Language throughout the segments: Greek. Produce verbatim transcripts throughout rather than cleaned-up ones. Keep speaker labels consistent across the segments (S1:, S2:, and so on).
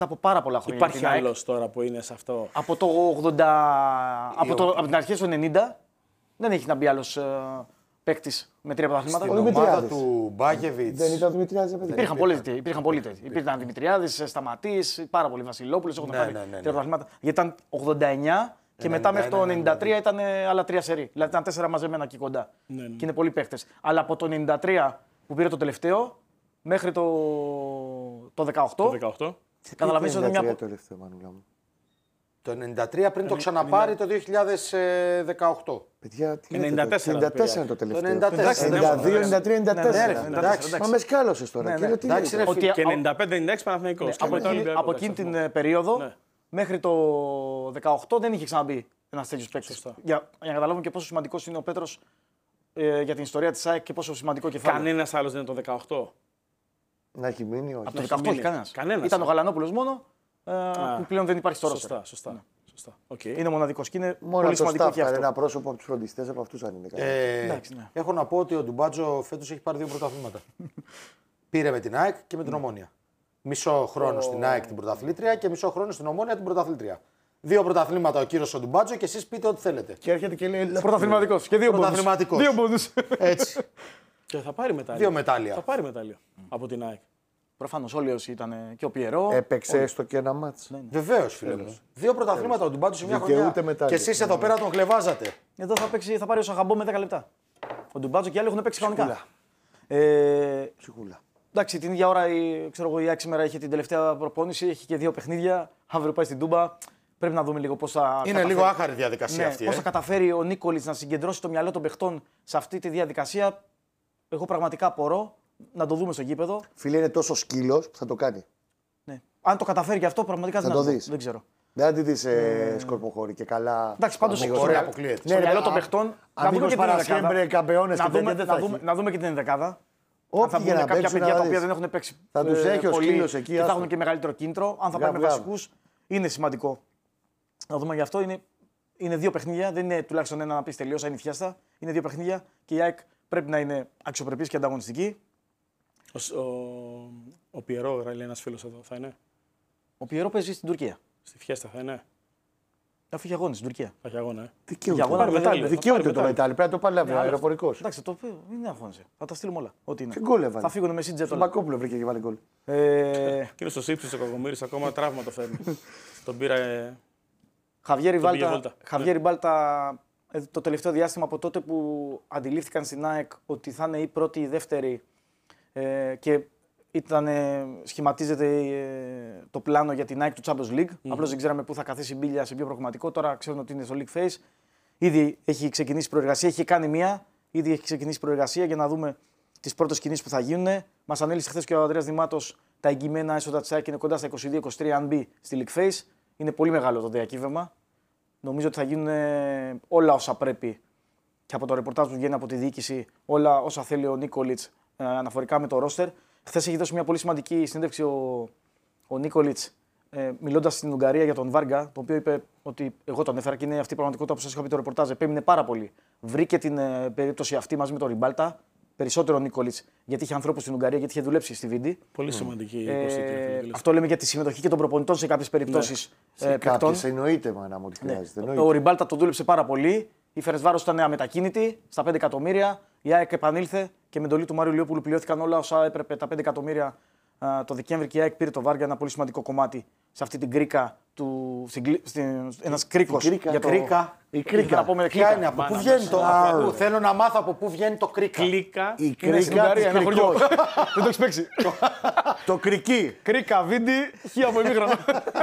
S1: από πάρα πολλά χρόνια.
S2: Υπάρχει άλλος τώρα που είναι σε αυτό.
S1: Από το ογδόντα. Από, το, από την αρχή του ενενήντα δεν έχει να μπει άλλος ε, παίκτης με τρία πρωταθλήματα.
S3: Στην ομάδα του Μπάκεβιτς.
S4: Δεν ήταν ο Δημητριάδης, παιδί.
S1: Υπήρχαν πολλοί τέτοιοι. Υπήρχαν πολλοί τέτοιοι. Υπήρχαν Δημητριάδης, Σταματής, πάρα πολλοί Βασιλόπουλος. Έχουν πάρει τρία πρωταθλήματα. Γιατί ήταν ογδόντα εννιά και μετά μέχρι το ενενήντα τρία ήταν άλλα τρία σερί. Δηλαδή ήταν τέσσερα μαζεμένα εκεί κοντά. Και είναι πολλοί παίκτες. Αλλά από το ενενήντα τρία που πήρε το τελευταίο μέχρι το, το δεκαοκτώ. Καταλαβαίνεις ότι είναι μια.
S3: Το ενενήντα τρία πριν το ξαναπάρει το δύο χιλιάδες δεκαοκτώ.
S4: Παιδιά, τι
S2: ενενήντα τέσσερα
S4: ενενήντα τέσσερα είναι το τελευταίο.
S3: ενενήντα δύο,
S4: ενενήντα τρία, ενενήντα τέσσερα. Μα με σκάλωσες τώρα.
S2: Και ενενήντα πέντε ενενήντα έξι Παναθηναϊκός.
S1: Από εκείνη την περίοδο μέχρι το δεκαοκτώ δεν είχε ξαναμπεί ένας τέτοιος παίκτης. Για να καταλάβουμε και πόσο σημαντικός είναι ο Πέτρος για την ιστορία της ΑΕΚ και πόσο σημαντικό κεφάλαιο.
S2: Κανένας άλλος δεν είναι το δεκαοκτώ.
S4: Να έχει μείνει, όχι.
S1: Από το δεκαοκτώ όχι κανένας. Ήταν ο Γαλανόπουλος μόνο. Uh, που πλέον δεν υπάρχει στο ρόστερ.
S2: Σωστά, σωστά. Ναι. σωστά. Okay.
S1: Είναι μοναδικός και είναι
S4: μόνο
S1: πολύ σημαντικό και αυτό.
S4: Ένα πρόσωπο από τους φροντιστές από αυτούς αν είναι.
S3: Ε, Εντάξει, ναι. Έχω να πω ότι ο Ντουμπάτζο φέτος έχει πάρει δύο πρωταθλήματα. Πήρε με την ΑΕΚ και με την Ομόνια. Μισό χρόνο oh. στην ΑΕΚ την πρωταθλήτρια και μισό χρόνο στην Ομόνια την πρωταθλήτρια. Δύο πρωταθλήματα ο κύριος ο Ντουμπάτζο και εσείς πείτε ό,τι θέλετε.
S1: Και έρχεται και λέει πρωταθληματικός. Και δύο πρωταθληματικός. Δύο πόντους.
S3: Έτσι.
S2: Και θα πάρει μετάλλια.
S3: Δύο μετάλλια.
S2: Θα πάρει μετάλλια mm. από την ΑΕΚ.
S1: Προφανώς όλοι όσοι ήταν και ο Πιερό.
S4: Έπαιξε
S1: όλοι.
S4: έστω και ένα μάτς.
S3: Ναι, ναι. Βεβαίως, φίλε μου. Δύο πρωταθλήματα ο Ντουμπάτζο σε μια χρονιά. Και εσείς εδώ πέρα τον χλεβάζατε.
S1: Εδώ θα, παίξει, θα πάρει ο Σαχαμπό με δέκα λεπτά. Ο Ντουμπάτζο και άλλοι έχουν παίξει κανονικά. Ε,
S4: Ψυχούλα.
S1: Εντάξει, την ίδια ώρα η, ξέρω εγώ, η ΑΕΚ σήμερα είχε την τελευταία προπόνηση, έχει και δύο παιχνίδια. Αύριο πάει στην Τούμπα. Πρέπει να δούμε λίγο πώς θα.
S3: Είναι
S1: καταφέρει.
S3: λίγο άχαρη διαδικασία
S1: ναι,
S3: αυτή.
S1: Πώς
S3: ε?
S1: θα καταφέρει ο Νίκολιτς να συγκεντρώσει το μυαλό των παιχτών σε αυτή τη διαδικασία. Εγώ πραγματικά απορώ. Να το δούμε στο γήπεδο.
S4: Φίλε, είναι τόσο σκύλος που θα το κάνει.
S1: Ναι. Αν το καταφέρει και αυτό, πραγματικά
S4: θα
S1: δεν
S4: το δεις.
S1: Δεν ξέρω.
S4: Δεν θα τη δεις ε, σκορποχώρη και καλά.
S1: Εντάξει, πάντως στο μυαλό των παιχτών.
S4: Να δούμε και την ενδεκάδα.
S1: Να δούμε και την ενδεκάδα.
S4: Αν
S1: θα βγουν κάποια παιδιά τα οποία δεν έχουν παίξει.
S4: Θα τους έχει ο σκύλος εκεί.
S1: Και θα έχουν και μεγαλύτερο κίνητρο. Αν θα πάει με βασικούς, είναι σημαντικό. Να δούμε γι' αυτό. Είναι δύο παιχνίδια. Δεν είναι τουλάχιστον ένα να πει τελείωσα, είναι φιάστα. Είναι δύο παιχνίδια και η ΑΕΚ πρέπει να είναι αξιοπρεπής και ανταγωνιστική.
S2: Ο, ο, ο Πιερό, λέει ένας φίλος εδώ, θα είναι.
S1: Ο Πιερό παίζει στην Τουρκία.
S2: Στη Φιέστα θα είναι.
S1: Αφού είχε αγώνες στην Τουρκία.
S2: Θα έχει αγώνα, ε.
S4: Δικαιούται το μετάλλιο. Πρέπει να το παλεύει ο αεροπορικός.
S1: Εντάξει, το οποίο δεν είναι αγώνες. Θα τα στείλουμε όλα. Ό,τι είναι.
S4: Και γκολ έβαλε.
S1: Θα φύγουν με σύντζετ.
S4: Ο Μπακόπουλο βρήκε και βάλει γκολ.
S2: Και είναι στο Σύψης ο Κακομοίρης, ακόμα τραύμα το φέρνει. Τον πήρα.
S1: Χαβιέρι Μπάλτα. Το τελευταίο διάστημα από τότε που αντιλήφθηκαν στην ΑΕΚ ότι θα είναι η πρώτη ή η δεύτερη ε, και ήταν, ε, σχηματίζεται ε, το πλάνο για την ΑΕΚ του Champions League. Mm-hmm. Απλώς δεν ξέραμε πού θα καθίσει η μπίλια σε ποιο προγραμματικό. Τώρα ξέρουν ότι είναι στο League Phase. Ήδη έχει ξεκινήσει η προεργασία, έχει κάνει μία. Ήδη έχει ξεκινήσει η προεργασία για να δούμε τις πρώτες κινήσεις που θα γίνουν. Μας ανέλησε χθες και ο Ανδρέας Δημάτος τα εγγυημένα έσοδα της ΑΕΚ είναι κοντά στα είκοσι δύο είκοσι τρία αν μπει στη League Phase. Είναι πολύ μεγάλο το διακύβευμα. Νομίζω ότι θα γίνουν όλα όσα πρέπει και από το ρεπορτάζ που βγαίνει από τη διοίκηση, όλα όσα θέλει ο Νίκολιτς ε, αναφορικά με το ρόστερ. Χθες έχει δώσει μια πολύ σημαντική συνέντευξη ο, ο Νίκολιτς ε, μιλώντας στην Ουγγαρία για τον Βάργα, το οποίο είπε ότι εγώ τον έφερα και είναι αυτή η πραγματικότητα που σας είχα πει το ρεπορτάζ. Επέμεινε πάρα πολύ. Βρήκε την ε, περίπτωση αυτή μαζί με τον Ριμπάλτα. Περισσότερο ο Νίκολιτς, γιατί είχε ανθρώπους στην Ουγγαρία, γιατί είχε δουλέψει στη Βίντι.
S2: Πολύ σημαντική η
S1: ε, Αυτό λέμε για τη συμμετοχή και των προπονητών σε κάποιες περιπτώσεις.
S4: Ναι. Ε, σε κάποιες εννοείται, μάνα μου, ότι χρειάζεται.
S1: Ναι. Ο Ριμπάλτα τον δούλεψε πάρα πολύ. Η Φερεντσβάρος ήταν αμετακίνητη στα πέντε εκατομμύρια. Η ΑΕΚ επανήλθε και με εντολή του Μάριου Λιόπουλου πληρώθηκαν όλα όσα έπρεπε τα πέντε εκατομμύρια α, το Δεκέμβρη και η ΑΕΚ πήρε το Βάργα, ένα πολύ σημαντικό κομμάτι σε αυτή την κρίκα του. Ένας κρίκος.
S3: Για το... Κρίκα.
S1: Η κρίκα.
S3: Ποια είναι, από πού βγαίνει το. Θέλω να μάθω από πού βγαίνει το κρίκα.
S2: Κλίκα.
S4: Η κρίκα.
S1: Ένα χωριό. Δεν το έχεις παίξει.
S4: Το κρική.
S1: Κρίκα, Βίντι, χι από ημίχρονο.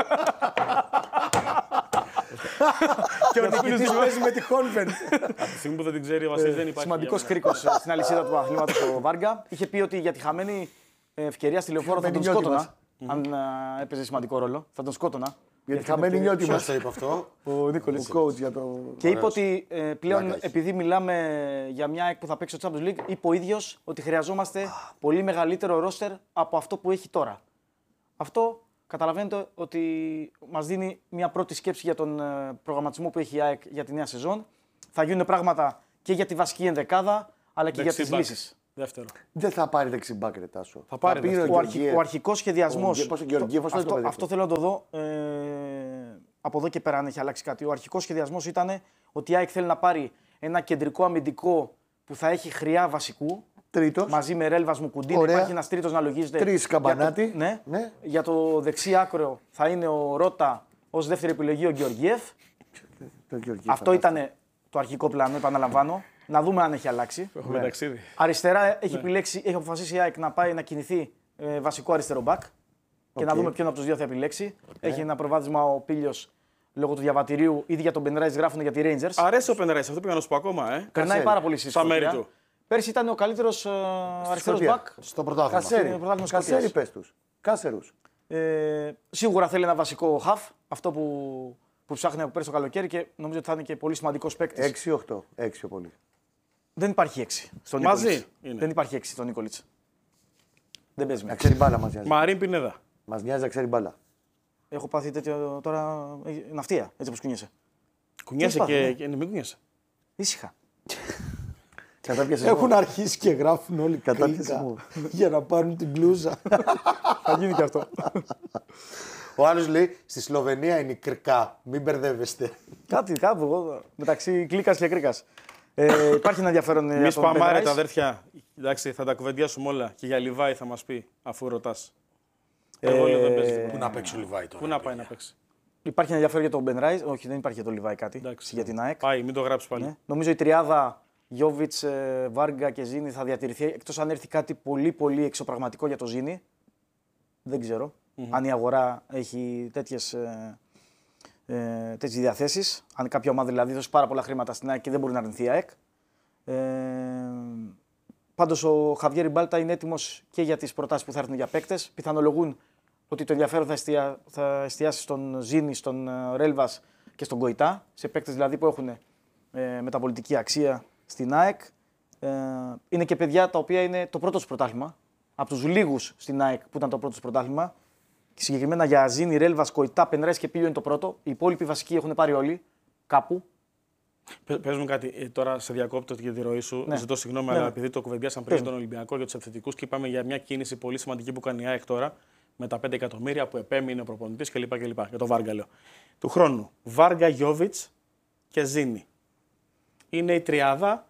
S4: Και ο νικητής παίζει με τη Χόλβεν.
S2: Από τη στιγμή που δεν την ξέρει ο Βασίλης δεν υπάρχει.
S1: Σημαντικός κρίκος στην αλυσίδα του αθλήματος ο Βάργα. Είχε πει ότι για τη χαμένη ευκαιρία στη Λεωφόρο θα τον σκότωνα. Αν έπαιζε σημαντικό ρόλο, θα τον σκότωνα.
S4: Γιατί χαμένη νιώτη μας
S3: το είπε αυτό.
S1: Ο Νίκολιτς.
S4: Ο coach για το...
S1: Και είπε ότι ε, πλέον επειδή μιλάμε για μια ΑΕΚ που θα παίξει στο Champions League, είπε ο ίδιος ότι χρειαζόμαστε πολύ μεγαλύτερο ρόστερ από αυτό που έχει τώρα. Αυτό καταλαβαίνετε ότι μας δίνει μια πρώτη σκέψη για τον προγραμματισμό που έχει η ΑΕΚ για τη νέα σεζόν. Θα γίνουν πράγματα και για τη βασική ενδεκάδα, αλλά και για τις λύσεις.
S2: Δεύτερο.
S5: Δεν θα πάρει δεξιμπάκ, ρε Τάσο.
S2: Θα πάρει
S5: πήρε
S2: δεύτερο.
S1: Ο, αρχι, ο αρχικός σχεδιασμός.
S5: Πώς ο Γεωργίευος
S1: αυτό,
S5: το
S1: αυτό,
S5: παιδί
S1: αυτό θέλω να το δω. Ε, από εδώ και πέρα αν έχει αλλάξει κάτι. Ο αρχικός σχεδιασμός ήταν ότι η ΑΕΚ θέλει να πάρει ένα κεντρικό αμυντικό που θα έχει χρειά βασικού.
S5: Τρίτος.
S1: Μαζί με Ρέλβας Μουκουντίν. Υπάρχει ένας τρίτος να λογίζεται.
S5: Τρεις Καμπανάτη.
S1: Για το, ναι,
S5: Ναι.
S1: για το δεξί άκρο θα είναι ο Ρώτα ως δεύτερη επιλογή ο Γεωργίευ.
S5: Το Γεωργίευ
S1: Αυτό
S5: θα
S1: ήταν το αρχικό πλάνο, επαναλαμβάνω. Να δούμε αν έχει αλλάξει.
S2: Έχουμε ταξίδι.
S1: Αριστερά έχει, επιλέξει, έχει αποφασίσει η ΑΕΚ να πάει να κινηθεί ε, βασικό αριστερό μπακ. Και να δούμε ποιον από τους δύο θα επιλέξει. Έχει ένα προβάδισμα ο Πίλιος λόγω του διαβατηρίου. Ήδη για τον Πενράις γράφουν για τη Rangers.
S2: Αρέσει ο Πενράις, αυτό πήγα να σου πω ακόμα. Ε.
S1: Περνάει πάρα πολύ στη
S2: Στα μέρη
S1: Σκωτία.
S2: του.
S1: Πέρσι ήταν ο καλύτερος ε, αριστερός
S5: Σκωτία.
S1: μπακ.
S3: Στο πρωτάθλημα.
S1: Είναι
S5: Κασέρι.
S1: πρωτάθλημα Σκωτίας.
S5: Κασέρι πες τους. Κάσερους.
S1: Ε, σίγουρα θέλει ένα βασικό χαφ. Αυτό που, που ψάχνει από πέρσι το καλοκαίρι και νομίζω ότι θα είναι και πολύ σημαντικός παίκτης.
S5: έξι οκτώ. έξι ο πολύ.
S1: Δεν υπάρχει έξι στον
S2: Μαζί
S1: Νίκολιτς.
S2: είναι.
S1: Δεν υπάρχει έξι στον Νίκολιτς. Δεν παίζει με
S5: Να
S1: έξι.
S5: ξέρει μπάλα μας νοιάζει.
S2: Μαρίν Πινέδα.
S5: Μας νοιάζει να ξέρει μπάλα.
S1: Έχω πάθει τέτοιο τώρα ε, ναυτία, έτσι όπως κουνιέσαι.
S2: Κουνιέσαι
S1: πάθει,
S2: και,
S1: ναι.
S2: και ναι, μην κουνιέσαι.
S1: Ήσυχα.
S5: Κατάπιασε
S3: Έχουν αρχίσει και γράφουν όλοι
S5: Κατάπιασε
S3: κρύκα
S5: μου.
S3: για να πάρουν την μπλούζα.
S1: Θα γίνει και αυτό.
S3: Ο άλλος λέει στη Σλοβενία είναι η κρικά. Μην μπερδεύεστε.
S1: Κάτι κάπου εγώ, μεταξύ κλίκας και κρίκας. Ε, υπάρχει ένα ενδιαφέρον.
S2: Μη
S1: για τον
S2: σπαμάρε
S1: Πενράις.
S2: τα αδέρφια. Εντάξει, θα τα κουβεντιάσουμε όλα. Και για Λιβάη θα μας πει, αφού ρωτάς. Εγώ λέω δεν παίζει τίποτα.
S3: Πού να παίξει ο Λιβάη τώρα.
S2: Πού να πάει να παίξει.
S1: Υπάρχει ένα ενδιαφέρον για τον Μπενράις. Όχι, δεν υπάρχει για τον Λιβάη κάτι.
S2: Εντάξει,
S1: για την ΑΕΚ.
S2: Πάει, μην το γράψει πάλι.
S1: Ναι. Νομίζω η τριάδα Γιόβιτς, ε, Βάργκα και Ζήνη θα διατηρηθεί. Εκτός αν έρθει κάτι πολύ πολύ εξωπραγματικό για το Ζήνη. Δεν ξέρω αν η αγορά έχει τέτοιες, ε, ε, τέτοιες διαθέσεις. Αν κάποια ομάδα δηλαδή δώσει πάρα πολλά χρήματα στην ΑΕΚ και δεν μπορεί να αρνηθεί η ΑΕΚ. Ε, πάντως ο Χαβιέρι Μπάλτα είναι έτοιμος και για τις προτάσεις που θα έρθουν για παίκτες. Πιθανολογούν ότι το ενδιαφέρον θα, εστια, θα εστιάσει στον Ζήνη, στον ε, Ρέλβας και στον Κοϊτά. Σε παίκτες δηλαδή που έχουν ε, μεταπολιτική αξία στην ΑΕΚ. Ε, είναι και παιδιά τα οποία είναι το πρώτο τους πρωτάθλημα. Από τους λίγους στην ΑΕΚ που ήταν το πρώτο τους πρωτάθλημα. Και συγκεκριμένα για Ζήνη, Ρέλβας, Κοϊτά, Πενράις και Πίλιο είναι το πρώτο. Οι υπόλοιποι βασικοί έχουν πάρει όλοι κάπου.
S2: Πε- Πες μου κάτι, ε, τώρα σε διακόπτω για τη ροή σου.
S1: Ναι.
S2: Ζητώ συγγνώμη,
S1: Ναι,
S2: αλλά
S1: ναι.
S2: επειδή το κουβεντιάσαμε πριν για τον Ολυμπιακό, για του επιθετικού και είπαμε για μια κίνηση πολύ σημαντική που κάνει η ΑΕΚ τώρα με τα πέντε εκατομμύρια που επέμεινε ο προπονητή κλπ. κλπ. Για τον Βάργκα λέω. Του χρόνου. Βάργκα, Γιόβιτ και Ζήνη. Είναι η τριάδα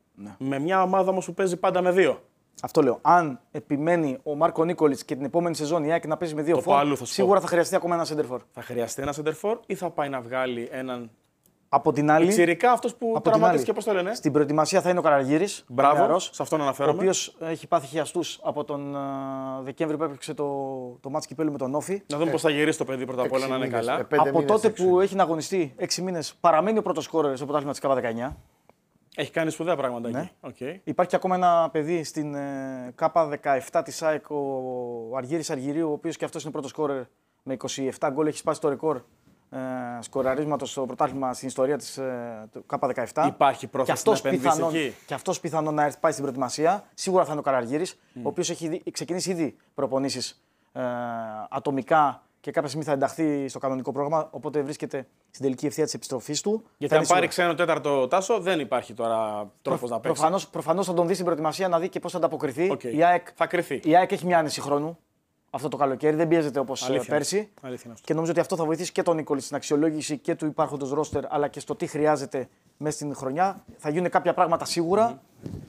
S2: με μια ομάδα όμω που παίζει πάντα με δύο.
S1: Αυτό λέω. Αν επιμένει ο Μάρκο Νίκολιτς και την επόμενη σεζόν η ΑΕΚ να παίζει με δύο
S2: Το
S1: φόρ,
S2: πάλι θα σου
S1: σίγουρα
S2: πω.
S1: θα χρειαστεί ακόμα ένα σέντερφορ.
S2: Θα χρειαστεί ένα σεντερφόρ ή θα πάει να βγάλει έναν.
S1: Από την άλλη,
S2: Τσιρικά αυτό που
S1: από την
S2: τραυματίστηκε,
S1: άλλη,
S2: πώ το λένε.
S1: στην προετοιμασία θα είναι ο Καραγύρης.
S2: Μπράβο,
S1: νεαρός,
S2: σε αυτόν
S1: ο
S2: αναφέρομαι.
S1: οποίος έχει πάθει χιαστούς από τον α, Δεκέμβρη που έπαιξε το, το μάτς κυπέλλου με τον Όφη.
S2: Να δούμε πώ θα γυρίσει το παιδί πρώτα απ' όλα
S3: έξι
S2: να είναι
S3: μήνες,
S2: καλά.
S3: ε, πέντε
S1: Από
S3: μήνες
S1: τότε
S3: έξω.
S1: που έχει να αγωνιστεί έξι μήνες, παραμένει ο πρώτος σκόρερ στο πρωτάθλημα της ΚΑΒΑ δεκαεννιά.
S2: Έχει κάνει σπουδαία πράγματα
S1: Ναι.
S2: εκεί. Okay.
S1: Υπάρχει και ακόμα ένα παιδί στην ε, ΚΑΠΑ δεκαεπτά της ΑΕΚ, ο Αργύρης Αργυρίου, ο οποίος και αυτός είναι πρώτος σκόρερ με είκοσι επτά γκολ, έχει σπάσει το ρεκόρ ε, σκοραρίσματος στο πρωτάθλημα στην ιστορία της ε, του ΚΑΠΑ δεκαεπτά.
S2: Υπάρχει
S1: Και
S2: πρόθεση
S1: αυτός,
S2: να επενδύσει
S1: πιθανόν,
S2: εκεί.
S1: και αυτός πιθανόν να έρθει πάει στην προετοιμασία. Σίγουρα θα είναι ο Καραργύρης, ο οποίος έχει δι- ξεκινήσει ήδη προπονήσεις ε, ατομικά και κάποια στιγμή θα ενταχθεί στο κανονικό πρόγραμμα. Οπότε βρίσκεται στην τελική ευθεία της επιστροφής του.
S2: Γιατί
S1: Θα
S2: αν
S1: είναι
S2: πάρει
S1: σίγουρα.
S2: ξένο τέταρτο Τάσο, δεν υπάρχει τώρα τρόπο να παίξει.
S1: Προφανώς, προφανώς θα τον δει στην προετοιμασία να δει και πώς θα ανταποκριθεί.
S2: Οκ.
S1: Η, ΑΕΚ,
S2: Θα κρυθεί.
S1: η ΑΕΚ έχει μια άνεση χρόνου αυτό το καλοκαίρι, δεν πιέζεται όπως ε,
S2: Αλήθεια.
S1: πέρσι.
S2: Αλήθεια είναι αυτό.
S1: Και νομίζω ότι αυτό θα βοηθήσει και τον Νίκολη στην αξιολόγηση και του υπάρχοντος ρόστερ, αλλά και στο τι χρειάζεται μέσα στην χρονιά. Θα γίνουν κάποια πράγματα σίγουρα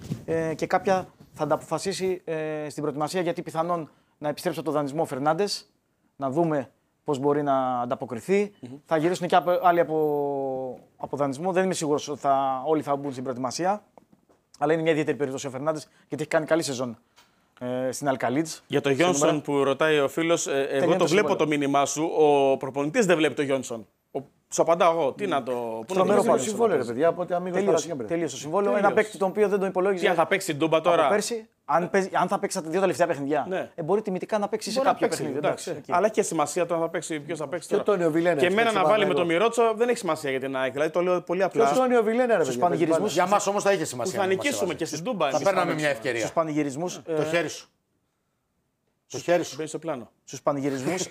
S1: ε, και κάποια θα τα αποφασίσει ε, στην προετοιμασία, γιατί πιθανόν να επιστρέψει από τον δανεισμό ο Φερνάντες, να δούμε πώς μπορεί να ανταποκριθεί. Θα γυρίσουν και απο- άλλοι από, από δανεισμό. Δεν είμαι σίγουρος ότι θα, όλοι θα μπουν στην προετοιμασία. Αλλά είναι μια ιδιαίτερη περίπτωση ο Φερνάντες, γιατί έχει κάνει καλή σεζόν ε, στην Αλκαλίτς.
S2: Για το Γιόνσον που ρωτάει ο φίλο, ε, εγώ
S1: Τελειώνει
S2: το
S1: το
S2: βλέπω
S1: συμβόλαιο.
S2: το μήνυμά σου. Ο προπονητή δεν βλέπει το Γιόνσον. Ο... Σου απαντάω εγώ. Τι να το. Πού να το
S1: Τρομερό
S2: βρίσκω.
S1: πάντως.
S5: Συμβόλαιο, ρε παιδιά, από ότι αμήνω
S1: Τελείωσε,
S5: παρασύγκρεπε.
S1: τελείωσε το συμβόλαιο.
S2: Τελείωσε.
S1: Ένα παίκτη τον οποίο δεν τον υπολόγιζε.
S2: Τι αν θα παίξει ντούμπα
S1: από
S2: τώρα.
S1: πέρσι, αν, παίζει, αν θα παίξει τα δύο τελευταία παιχνιδιά,
S2: Ναι.
S1: ε, μπορεί τιμητικά να παίξει σε
S2: Μπορεί να
S1: κάποιο
S2: παίξει,
S1: παιχνίδι.
S2: εντάξει.
S1: εντάξει,
S2: Αλλά έχει και σημασία το αν θα παίξει, ποιο θα παίξει.
S5: Και ο
S2: τώρα.
S5: Τόνιο Βιλένα,
S2: Και
S5: έτσι,
S2: εμένα να
S5: έτσι,
S2: βάλει με
S5: πάνω
S2: τον Μιρότσο δεν έχει σημασία για την ΑΕΚ. Δηλαδή το λέω πολύ
S5: Ποιο
S2: απλά.
S5: Τόνιο Βιλένα, ρε
S1: Στους
S5: παιδιά.
S1: πανηγυρισμούς.
S3: Για μας όμως θα είχε
S2: Που
S3: σημασία.
S2: θα
S3: να μας
S2: νικήσουμε
S3: έβαζε.
S2: και στην Ντούμπα.
S3: Θα
S2: εμείς
S3: παίρναμε
S2: παίξουμε.
S3: μια ευκαιρία.
S1: Στους πανηγυρισμούς,
S3: Το
S1: ε,
S3: χέρι σου. Το χέρι σου.
S2: Μπαίνει στο πλάνο.
S1: στους πανηγυρισμούς,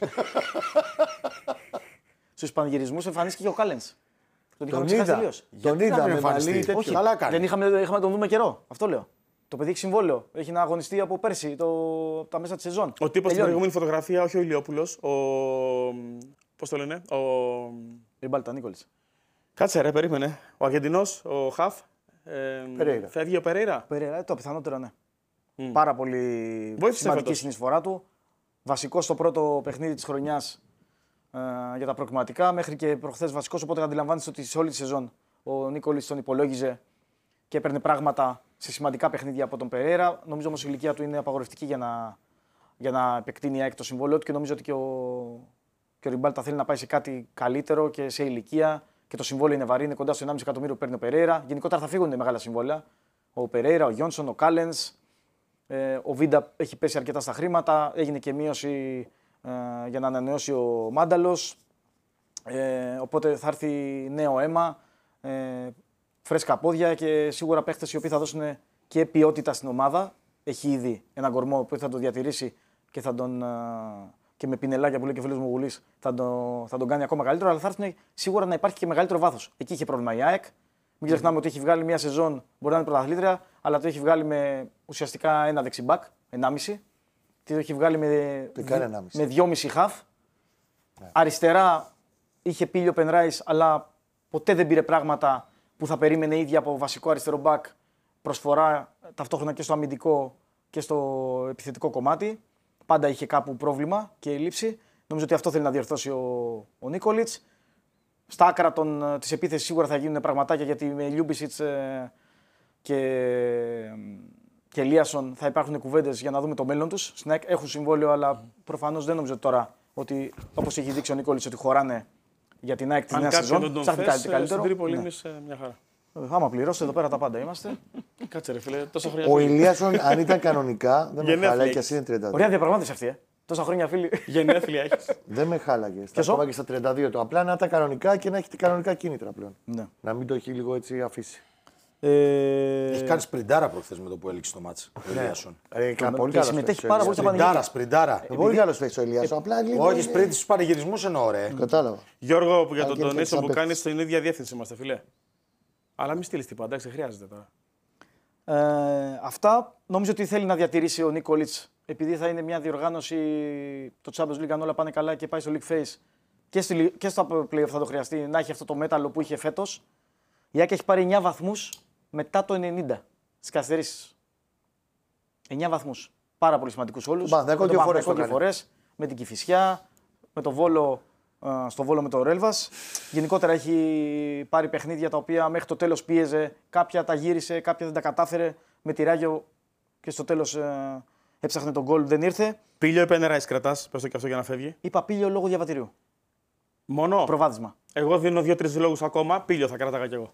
S1: στους πανηγυρισμούς εμφανίστηκε και ο Κάλενς. Τον είχαμε
S5: Τον
S1: ξεχάσει
S5: είδα.
S1: τελείως.
S5: Τον
S3: να
S5: είδα
S3: μην
S5: με
S3: εμφανιστεί.
S5: μαλλί τέτοιο.
S1: Όχι,
S3: Καλά κάνει.
S1: δεν είχαμε, είχαμε τον δούμε καιρό. Αυτό λέω. Το παιδί έχει συμβόλαιο. Έχει να αγωνιστεί από πέρσι, το, τα μέσα τη σεζόν.
S2: Ο τύπος στην προηγούμενη φωτογραφία, όχι ο Ηλιόπουλος, ο. Πώς το λένε, ο.
S1: Ριμπάλτα, Νίκολης.
S2: Κάτσε ρε, περίμενε. Ο Αργεντινός, ο Χαφ. Ε,
S5: Περέιρα.
S2: Φεύγει ο Περέιρα.
S1: Περέρα, το πιθανότερο ναι. Mm. Πάρα πολύ
S2: Βοήθησε
S1: σημαντική
S2: φέτος.
S1: συνεισφορά του. Βασικό στο πρώτο παιχνίδι της χρονιάς ε, για τα προκριματικά. Μέχρι και προχθές βασικός, οπότε αντιλαμβάνεσαι ότι σε όλη τη σεζόν ο Νίκολης τον υπολόγιζε και έπαιρνε πράγματα σε σημαντικά παιχνίδια από τον Περέρα. Νομίζω όμως η ηλικία του είναι απαγορευτική για να, για να επεκτείνει η ΑΕΚ το συμβόλαιο του και νομίζω ότι και ο, και ο Ριμπάλτα θέλει να πάει σε κάτι καλύτερο και σε ηλικία. Και το συμβόλαιο είναι βαρύ, είναι κοντά στο ενάμιση εκατομμύριο που παίρνει ο Περέρα. Γενικότερα θα φύγουν μεγάλα συμβόλαια. Ο Περέρα, ο Γιόνσον, ο Κάλενς. Ε, ο Βίντα έχει πέσει αρκετά στα χρήματα. Έγινε και μείωση ε, για να ανανεώσει ο Μάνταλος. Ε, οπότε θα έρθει νέο αίμα, ε, φρέσκα πόδια και σίγουρα παίχτες οι οποίοι θα δώσουν και ποιότητα στην ομάδα. Έχει ήδη έναν κορμό που θα το διατηρήσει και, θα τον, ε, και με πινελάκια που λέει και ο φίλος μου Γουλής θα, το, θα τον κάνει ακόμα καλύτερο. Αλλά θα έρθουν σίγουρα να υπάρχει και μεγαλύτερο βάθος. Εκεί είχε πρόβλημα η ΑΕΚ. Μην ξεχνάμε ότι έχει βγάλει μια σεζόν, μπορεί να είναι πρωταθλήτρια, αλλά το έχει βγάλει με ουσιαστικά ένα δεξιμπάκ, ενάμιση. Και το έχει βγάλει με, με δυόμιση χαφ. Ναι. Αριστερά είχε Πίλιο Πενράης, αλλά ποτέ δεν πήρε πράγματα που θα περίμενε ίδια από βασικό αριστερό μπακ. Προσφορά ταυτόχρονα και στο αμυντικό και στο επιθετικό κομμάτι. Πάντα είχε κάπου πρόβλημα και ελλείψη. Νομίζω ότι αυτό θέλει να διορθώσει ο, ο Νίκολιτς. Στα άκρα των, της επίθεσης σίγουρα θα γίνουν πραγματάκια γιατί με Λιούμπισιτς ε, και, και Λίασον θα υπάρχουν κουβέντες για να δούμε το μέλλον τους. Στην ΑΕΚ έχουν συμβόλαιο, αλλά προφανώς δεν νομίζω τώρα ότι όπως έχει δείξει ο Νίκολιτς ότι χωράνε για την ΑΕΚ τη νέα σεζόν.
S2: Ψάχνει κάτι καλύτερο. Στην Τρίπολη είναι μια χαρά.
S1: Άμα πληρώσετε εδώ πέρα τα πάντα είμαστε.
S2: Κάτσε ρε φίλε, τόσα χρόνια.
S5: Ο Ηλίασον, αν ήταν κανονικά, δεν με χάλαγε και εσύ είναι τριάντα δύο.
S1: Ωραία διαπραγμάτευση αυτή, ε. Τόσα χρόνια φίλοι.
S2: Γενέθλια έχεις.
S5: Δεν με χάλαγε. Στα ακόμα και στα τριάντα δύο το. Απλά να ήταν κανονικά και να έχει κανονικά κίνητρα πλέον.
S1: Ναι.
S5: Να μην το έχει λίγο έτσι αφήσει.
S1: Ε...
S3: Έχει κάνει σπριντάρα προχθές με το που έληξε το μάτς. Ο Ηλίασον.
S1: Και συμμετέχει πάρα πολύ στα πανηγύρια.
S3: Σπριντάρα, σπριντάρα.
S5: Πολύ καλό παίχτη ο Ηλίασον. Απλά λίγο.
S3: Όχι, σπριντ στου πανηγυρισμούς εννοώ, ρε.
S5: Κατάλαβα.
S2: Γιώργο, για τον Τονίσο που κάνει στην ίδια διεύθυνση είμαστε, φιλέ. Αλλά μην στείλει τίποτα, εντάξει, χρειάζεται τώρα.
S1: Ε, αυτά νομίζω ότι θέλει να διατηρήσει ο Νίκολιτς, επειδή θα είναι μια διοργάνωση, το Champions League αν όλα πάνε καλά και πάει στο League Phase και, στη, και στα play-off θα το χρειαστεί να έχει αυτό το μέταλλο που είχε φέτος. Η ΑΕΚ έχει πάρει εννιά βαθμούς μετά το ενενήντα στις καθυστερήσεις. εννιά βαθμούς. Πάρα πολύ σημαντικούς όλους.
S5: Μπα, με
S1: δύο
S5: φορές,
S1: φορές, με την Κηφισιά, με το Βόλο, στο Βόλο με το Ρέλβας. Γενικότερα έχει πάρει παιχνίδια τα οποία μέχρι το τέλος πίεζε. Κάποια τα γύρισε, κάποια δεν τα κατάφερε. Με τη Ράγιο και στο τέλος ε, έψαχνε τον γκολ, δεν ήρθε.
S2: Πίλιο ή Πενεράης κρατάς, πες το και αυτό για να φεύγει.
S1: Είπα Πίλιο λόγω διαβατηρίου.
S2: Μόνο.
S1: Προβάδισμα.
S2: Εγώ δίνω δύο-τρεις λόγους ακόμα. Πίλιο θα κράταγα κι εγώ.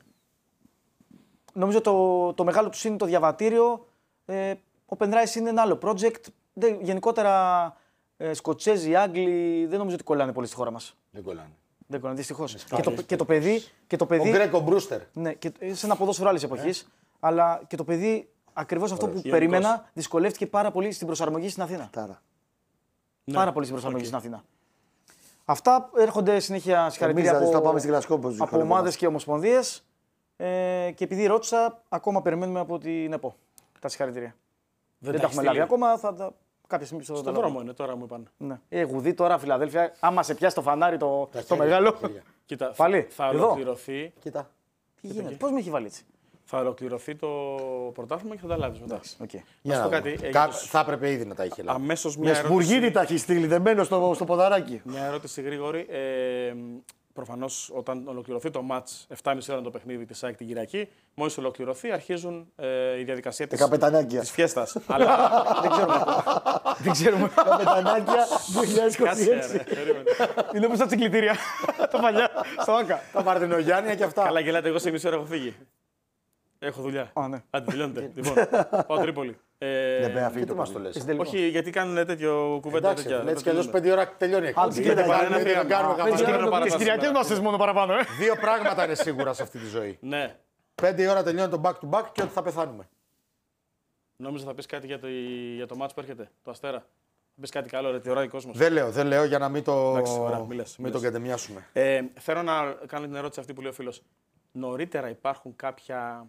S1: Νομίζω το, το μεγάλο του είναι το διαβατήριο. Ε, ο Πενράης είναι ένα άλλο project. Δεν, γενικότερα ε, Σκοτσέζοι, Άγγλοι δεν νομίζω ότι κολλάνε πολύ στη χώρα μας.
S3: Δεν κολλάνε.
S1: Δεν κολλάνε, δυστυχώς. Και, το, και, το παιδί, και το παιδί.
S3: Ο Γκρέκο Μπρούστερ.
S1: Ναι, και, σε ένα ποδόσφαιρο άλλης εποχής. Αλλά και το παιδί, ακριβώς αυτό που
S2: Γενικώς.
S1: περίμενα, δυσκολεύτηκε πάρα πολύ στην προσαρμογή στην Αθήνα.
S5: Τάρα.
S2: Ναι.
S1: Πάρα πολύ στην προσαρμογή στην Αθήνα. Αυτά έρχονται συνέχεια συγχαρητήρια
S5: Εμείς, δηλαδή,
S1: από,
S5: θα πάμε στη Γλασκό, πώς
S1: από
S5: διχωνεύουμε.
S1: ομάδες και ομοσπονδίες. Ε, και επειδή ρώτησα, ακόμα περιμένουμε από την ΕΠΟ τα συγχαρητήρια. Δεν, δεν τα έχουμε λάβει ακόμα, θα τα... κάποια στιγμή στο
S2: Στον δρόμο είναι, τώρα μου είπαν.
S1: Ναι. Έχω δει τώρα Φιλαδέλφια, άμα σε πιάσει το φανάρι το, το
S3: χέρια,
S1: μεγάλο.
S3: χέρια.
S2: Κοίτα,
S1: Πάλι,
S2: θα
S1: εδώ.
S2: ολοκληρωθεί,
S3: Κοίτα.
S1: Τι γίνεται, πώς με έχει βάλει έτσι.
S2: θα ολοκληρωθεί το πρωτάθλημα και θα τα λάβεις μετά.
S1: Okay.
S3: Για
S2: σου
S3: να
S2: πω
S3: δούμε.
S2: κάτι,
S3: Κα-
S2: έγινε-
S3: Θα έπρεπε ήδη να τα είχε λάβει.
S2: Αμέσως
S5: Με
S2: μια ερώτηση,
S5: σπουργίτη τα έχει στείλει, δεμένο στο, στο ποδαράκι.
S2: μια ερώτηση γρήγορη. Ε, προφανώς όταν ολοκληρωθεί το μάτς, επτά και μισή ώρα το παιχνίδι της ΑΕΚ την Κυριακή, μόλις ολοκληρωθεί αρχίζουν ε, η διαδικασία της,
S5: καπετανάκια.
S2: της φιέστας. Αλλά
S1: Δεν ξέρουμε. Δεν ξέρουμε.
S5: Πετανάκια δύο χιλιάδες είκοσι
S2: κάτσε
S5: έξι.
S2: ρε, περίμενε.
S1: Είναι όπως τα τσικλητήρια. Τα παλιά, στο Άκα.
S3: Τα Μαρτινογιάννια και αυτά.
S2: Καλά γελάτε, εγώ σε μισή ώρα έχω φύγει. Έχω δουλειά.
S1: Α, ναι.
S2: Άντε, τελειώνετε. Λοιπόν, πάω Τρίπολη. Ε,
S5: Δεν πρέπει να φύγει
S3: Τι
S5: το
S3: μας το
S5: παιδί.
S3: λες.
S1: Είστε λίγο.
S2: όχι, γιατί κάνουν τέτοιο κουβέντα
S3: Εντάξει,
S2: τέτοια.
S3: έτσι κι αλλιώς πέντε ώρα τελειώνει η εκπομπή.
S1: τι γίνεται,
S2: παρά ένα
S3: Δεν
S2: θρίαμβο.
S3: κάνουμε
S2: Α,
S3: καμία.
S2: δεν ξέρω παρά
S1: Τις
S2: τα
S1: Κυριακές
S2: σήμερα.
S1: μας θες μόνο παραπάνω, ε.
S3: Δύο πράγματα είναι σίγουρα σε αυτή τη ζωή.
S2: Ναι.
S3: Πέντε ώρα τελειώνει το back to back και ότι θα πεθάνουμε.
S2: Νόμιζα θα πεις κάτι για το, για το μάτς που έρχεται, το Αστέρα. Θα πεις κάτι καλό, ρε, τι ώρα κόσμος.
S3: Δεν λέω, δεν λέω για να μην το,
S2: Εντάξει, ωραία, μη λες, μη
S3: μην το
S2: λες.
S3: κατεμοιάσουμε.
S2: Ε, θέλω να κάνω την ερώτηση αυτή που λέει ο φίλος. Νωρίτερα υπάρχουν κάποια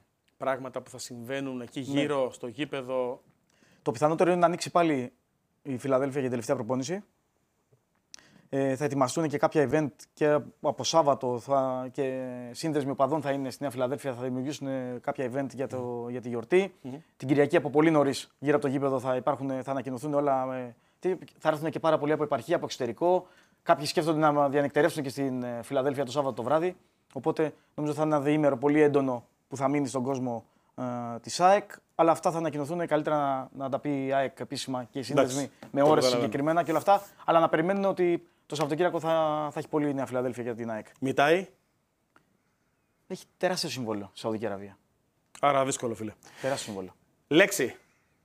S2: πράγματα που θα συμβαίνουν εκεί γύρω, στο γήπεδο.
S1: Το πιθανότερο είναι να ανοίξει πάλι η Φιλαδέλφια για την τελευταία προπόνηση. Ε, θα ετοιμαστούν και κάποια event και από Σάββατο θα, και σύνδεσμοι οπαδών θα είναι στη Νέα Φιλαδέλφια, θα δημιουργήσουν κάποια event για, το, για τη γιορτή. Mm-hmm. Την Κυριακή από πολύ νωρίς γύρω από το γήπεδο θα, υπάρχουν, θα ανακοινωθούν όλα. Ε, θα έρθουν και πάρα πολλοί από επαρχία, από εξωτερικό. Κάποιοι σκέφτονται να διανυκτερεύσουν και στην Φιλαδέλφια το Σάββατο το βράδυ. Οπότε νομίζω θα είναι ένα διήμερο πολύ έντονο που θα μείνει στον κόσμο ε, της ΑΕΚ. Αλλά αυτά θα ανακοινωθούν καλύτερα να, να τα πει η ΑΕΚ επίσημα και οι σύνδεσμοι με ώρες συγκεκριμένα και όλα αυτά. Αλλά να περιμένουν ότι το Σαββατοκύριακο θα, θα έχει πολύ η Νέα Φιλαδέλφια για την ΑΕΚ.
S2: Μιτάει.
S1: Έχει τεράστιο συμβόλαιο στη Σαουδική Αραβία.
S2: Άρα δύσκολο, φίλε.
S1: Τεράστιο συμβόλαιο.
S2: Λέξη.